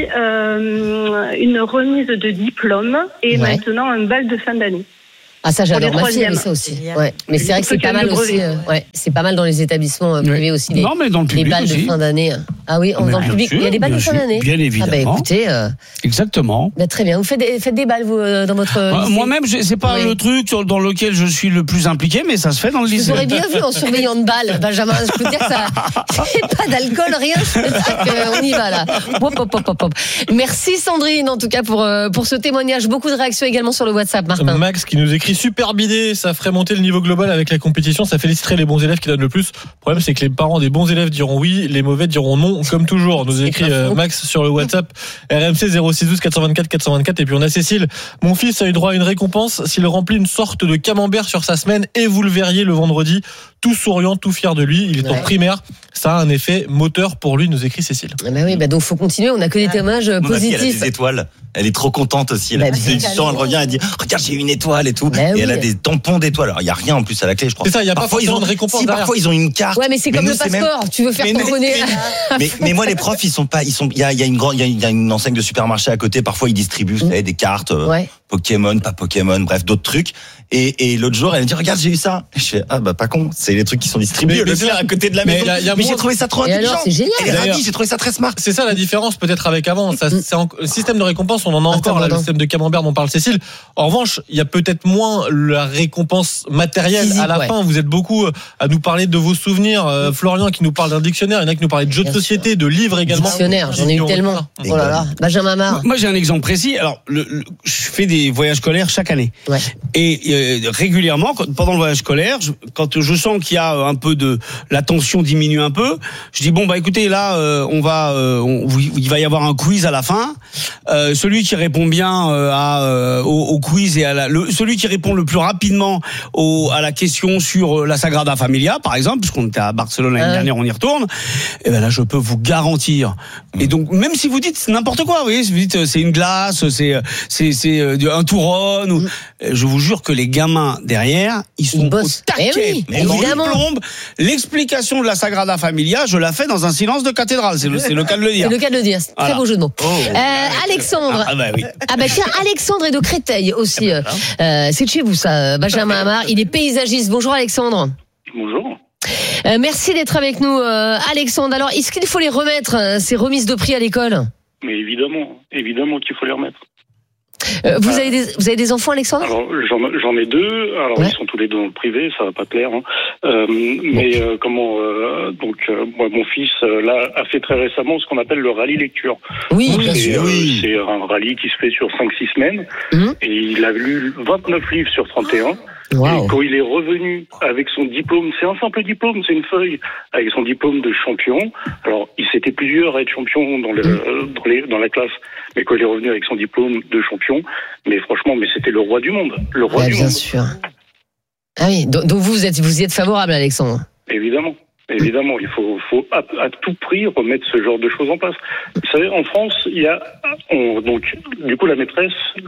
S18: euh, une remise de diplôme et ouais. maintenant un bal de fin d'année.
S2: Ah ça j'adore, ma fille avait ça aussi. Ouais. Mais c'est vrai que c'est pas mal aussi. Euh, ouais, c'est pas mal dans les établissements euh, privés aussi. Les,
S16: non mais dans le public
S2: les balles
S16: aussi.
S2: de fin d'année. Ah oui, dans le public,
S16: sûr,
S2: il y a des balles de fin d'année.
S16: Bien évidemment.
S2: Ah bah écoutez. Euh,
S16: Exactement.
S2: Bah, très bien. Vous faites des, faites des balles vous euh, dans votre.
S16: Euh, Moi-même, c'est pas oui. le truc dans lequel je suis le plus impliqué, mais ça se fait dans le lycée.
S2: Vous aurez bien vu en surveillant de balles, Benjamin. Je peux dire que ça, c'est pas d'alcool, rien. On y va là. Hop, hop, hop, hop. Merci Sandrine en tout cas pour euh, pour ce témoignage. Beaucoup de réactions également sur le WhatsApp, Martin.
S15: Max qui nous écrit super bidé. Ça ferait monter le niveau global avec la compétition, ça féliciterait les bons élèves qui donnent le plus. Le problème, c'est que les parents des bons élèves diront oui, les mauvais diront non, comme toujours. Nous écrit euh, Max sur le WhatsApp R M C zéro six douze quatre cent vingt-quatre quatre cent vingt-quatre. Et puis on a Cécile. Mon fils a eu droit à une récompense s'il remplit une sorte de camembert sur sa semaine et vous le verriez le vendredi, tout souriant, tout fier de lui. Il est ouais. en primaire. Ça a un effet moteur pour lui, nous écrit Cécile.
S2: Ah bah oui, bah donc faut continuer. On a que des témoignages
S17: Mon
S2: positifs.
S17: Fille, elle a des étoiles. Elle est trop contente aussi. Elle a bah, des éditions, elle revient, elle dit regarde, j'ai eu une étoile et tout. Bah, et oui. elle a des tampons d'étoiles. Alors il y a rien en plus à la clé, je crois.
S15: C'est ça, il y a
S17: parfois,
S15: pas forcément de récompense.
S17: Si, parfois ils ont une carte.
S2: Ouais, mais c'est comme mais le passeport. Même... Tu veux faire tamponner.
S17: Mais, mais, mais moi les profs, ils sont pas, ils sont. Il y a, il y a une grande, il y a, il y a une enseigne de supermarché à côté. Parfois ils distribuent, vous savez, des cartes.
S2: Ouais.
S17: Pokémon, pas Pokémon, bref, d'autres trucs. Et, et l'autre jour, elle me dit, regarde, j'ai eu ça. Et je fais, ah bah pas con, c'est les trucs qui sont distribués au Leclerc à côté de la maison. Mais, mais j'ai trouvé ça trop intelligent.
S2: C'est génial.
S17: Elle est ravie, j'ai trouvé ça très smart.
S15: C'est ça la différence peut-être avec avant. Ça, c'est en, le système de récompense, on en a
S2: Attends,
S15: encore, là, le système de camembert dont parle Cécile. En revanche, il y a peut-être moins la récompense matérielle. Physique, à la ouais. fin, vous êtes beaucoup à nous parler de vos souvenirs. Euh, Florian qui nous parle d'un dictionnaire, il y en a qui nous parlaient de jeux de société, sûr. de livres également.
S2: Dictionnaire, j'en ai eu tellement. Oh là là. Benjamin Mar.
S16: Moi, j'ai un exemple précis. Alors, le, le, je fais des voyages scolaires chaque année.
S2: Ouais.
S16: Et euh, régulièrement, quand, pendant le voyage scolaire, je, quand je sens qu'il y a un peu de la tension diminue un peu, je dis bon bah écoutez là, euh, on va, euh, on, il va y avoir un quiz à la fin. Euh, celui qui répond bien euh, à, euh, au, au quiz et à la, le, celui qui répond le plus rapidement au, à la question sur la Sagrada Familia, par exemple, puisqu'on était à Barcelone l'année euh. dernière, on y retourne. Et ben là, je peux vous garantir. Et donc même si vous dites n'importe quoi, vous voyez, si vous dites c'est une glace, c'est c'est c'est un touron, ou, je vous jure que les gamins derrière, ils sont au taquet.
S2: Eh oui,
S16: mais évidemment. L'explication de la Sagrada Familia, je la fais dans un silence de cathédrale. C'est le, c'est le cas de le dire.
S2: C'est le cas de le dire. C'est voilà. Très beau jeu de mots. Oh, euh, Alexandre.
S16: Ah bah oui.
S2: Ah bah tiens, Alexandre est de Créteil aussi. Ah bah, euh, c'est de chez vous ça, Benjamin Amar. Il est paysagiste. Bonjour Alexandre.
S12: Bonjour.
S2: Euh, merci d'être avec nous, euh, Alexandre. Alors, est-ce qu'il faut les remettre, euh, ces remises de prix à l'école ?
S12: Mais évidemment, évidemment qu'il faut les remettre.
S2: Euh, vous, avez des, vous avez des enfants, Alexandre?
S12: Alors, j'en, j'en ai deux. Alors, ouais. Ils sont tous les deux dans le privé, ça va pas plaire. Hein. Euh, mais euh, comment euh, donc euh, moi, mon fils euh, là a fait très récemment ce qu'on appelle le rallye lecture.
S2: Oui,
S12: donc,
S2: bien
S12: c'est,
S2: sûr.
S12: Euh,
S2: oui.
S12: C'est un rallye qui se fait sur cinq six semaines.
S2: Mmh.
S12: Et il a lu vingt-neuf livres sur trente et un.
S2: Wow.
S12: Et quand il est revenu avec son diplôme, c'est un simple diplôme, c'est une feuille, avec son diplôme de champion. Alors, il s'était plusieurs à être champion dans, le, mmh. dans, les, dans la classe, mais quand il est revenu avec son diplôme de champion, mais franchement, mais c'était le roi du monde. Le roi
S2: ouais,
S12: du
S2: bien
S12: monde.
S2: sûr. Ah oui, donc vous, vous êtes, vous y êtes favorable, Alexandre?
S12: Évidemment. Évidemment, il faut, faut à, à tout prix remettre ce genre de choses en place. Vous savez, en France, il y a, on, donc, du coup, la maîtresse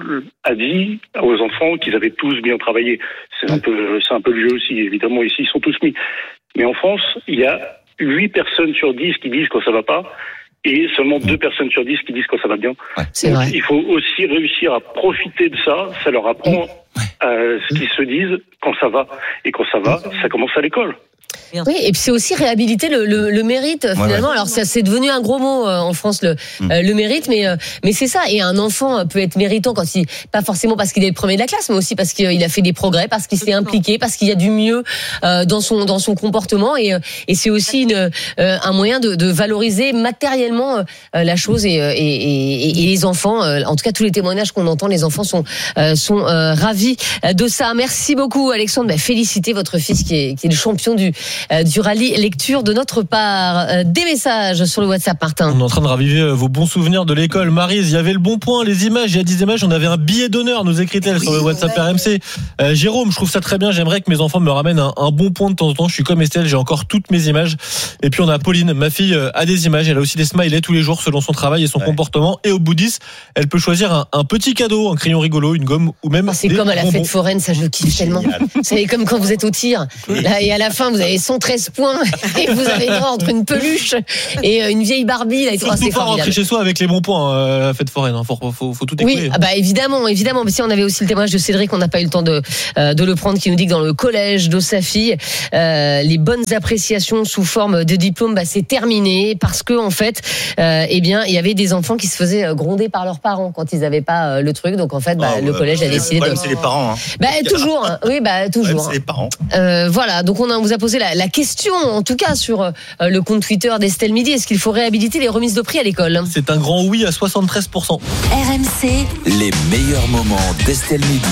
S12: a dit aux enfants qu'ils avaient tous bien travaillé. C'est un peu, c'est un peu le jeu aussi, évidemment. Ici, ils sont tous mis. Mais en France, il y a huit personnes sur dix qui disent quand ça va pas, et seulement deux personnes sur dix qui disent quand ça va bien.
S2: Ouais, c'est
S12: donc,
S2: vrai.
S12: Il faut aussi réussir à profiter de ça. Ça leur apprend euh, ce qu'ils se disent quand ça va. Et quand ça va, ça commence à l'école.
S2: Oui, et puis c'est aussi réhabiliter le, le, le mérite finalement. Ouais, ouais. Alors ça, c'est devenu un gros mot euh, en France le, mmh. euh, le mérite, mais euh, mais c'est ça. Et un enfant peut être méritant quand il, pas forcément parce qu'il est le premier de la classe, mais aussi parce qu'il a fait des progrès, parce qu'il s'est impliqué, parce qu'il y a du mieux euh, dans son dans son comportement. Et et c'est aussi une, euh, un moyen de, de valoriser matériellement euh, la chose. Et, et, et, et les enfants, euh, en tout cas tous les témoignages qu'on entend, les enfants sont euh, sont euh, ravis de ça. Merci beaucoup, Alexandre. Bah, félicitez votre fils qui est qui est le champion du du rallye lecture de notre part. Des messages sur le WhatsApp, Martin.
S15: On est en train de raviver vos bons souvenirs de l'école. Maryse, il y avait le bon point, les images, il y a dix images, on avait un billet d'honneur, nous écrit-elle oui, sur le WhatsApp ouais. R M C. Euh, Jérôme, je trouve ça très bien, j'aimerais que mes enfants me ramènent un, un bon point de temps en temps. Je suis comme Estelle, j'ai encore toutes mes images. Et puis on a Pauline, ma fille a des images, elle a aussi des smileys tous les jours selon son travail et son ouais. comportement. Et au bout de dix, elle peut choisir un, un petit cadeau, un crayon rigolo, une gomme ou même.
S2: Oh, c'est
S15: des
S2: comme à la
S15: bonbons.
S2: fête foraine, ça je kiffe tellement. C'est comme quand vous êtes au tir. Là, et à la fin, vous avez cent treize points. Et vous avez droit entre une peluche et une vieille Barbie. Là, il faut
S15: pas formidable. Rentrer chez soi avec les bons points, euh, la fête foraine. Hein. Faut, faut, faut tout écouler.
S2: Oui, ah bah évidemment, évidemment. Mais si on avait aussi le témoignage de Cédric, on n'a pas eu le temps de euh, de le prendre, qui nous dit que dans le collège de sa fille, euh, les bonnes appréciations sous forme de diplôme, bah, c'est terminé parce que en fait, euh, eh bien, il y avait des enfants qui se faisaient gronder par leurs parents quand ils n'avaient pas euh, le truc. Donc en fait, bah, oh, le collège a décidé
S17: le
S2: de.
S17: C'est les parents. Hein.
S2: Bah toujours. Hein. Oui, bah toujours.
S17: C'est les parents.
S2: Euh, voilà. Donc on, a, on vous a posé la, la question, en tout cas sur euh, le compte Twitter d'Estelle Midi. Est-ce qu'il faut réhabiliter les remises de prix à l'école?
S15: C'est un grand oui à soixante-treize pour cent.
S8: R M C.
S9: Les meilleurs moments d'Estelle Midi.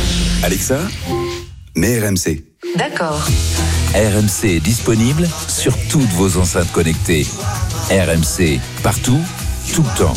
S9: Alexa, mets R M C.
S8: D'accord.
S9: R M C est disponible sur toutes vos enceintes connectées. R M C, partout, tout le temps.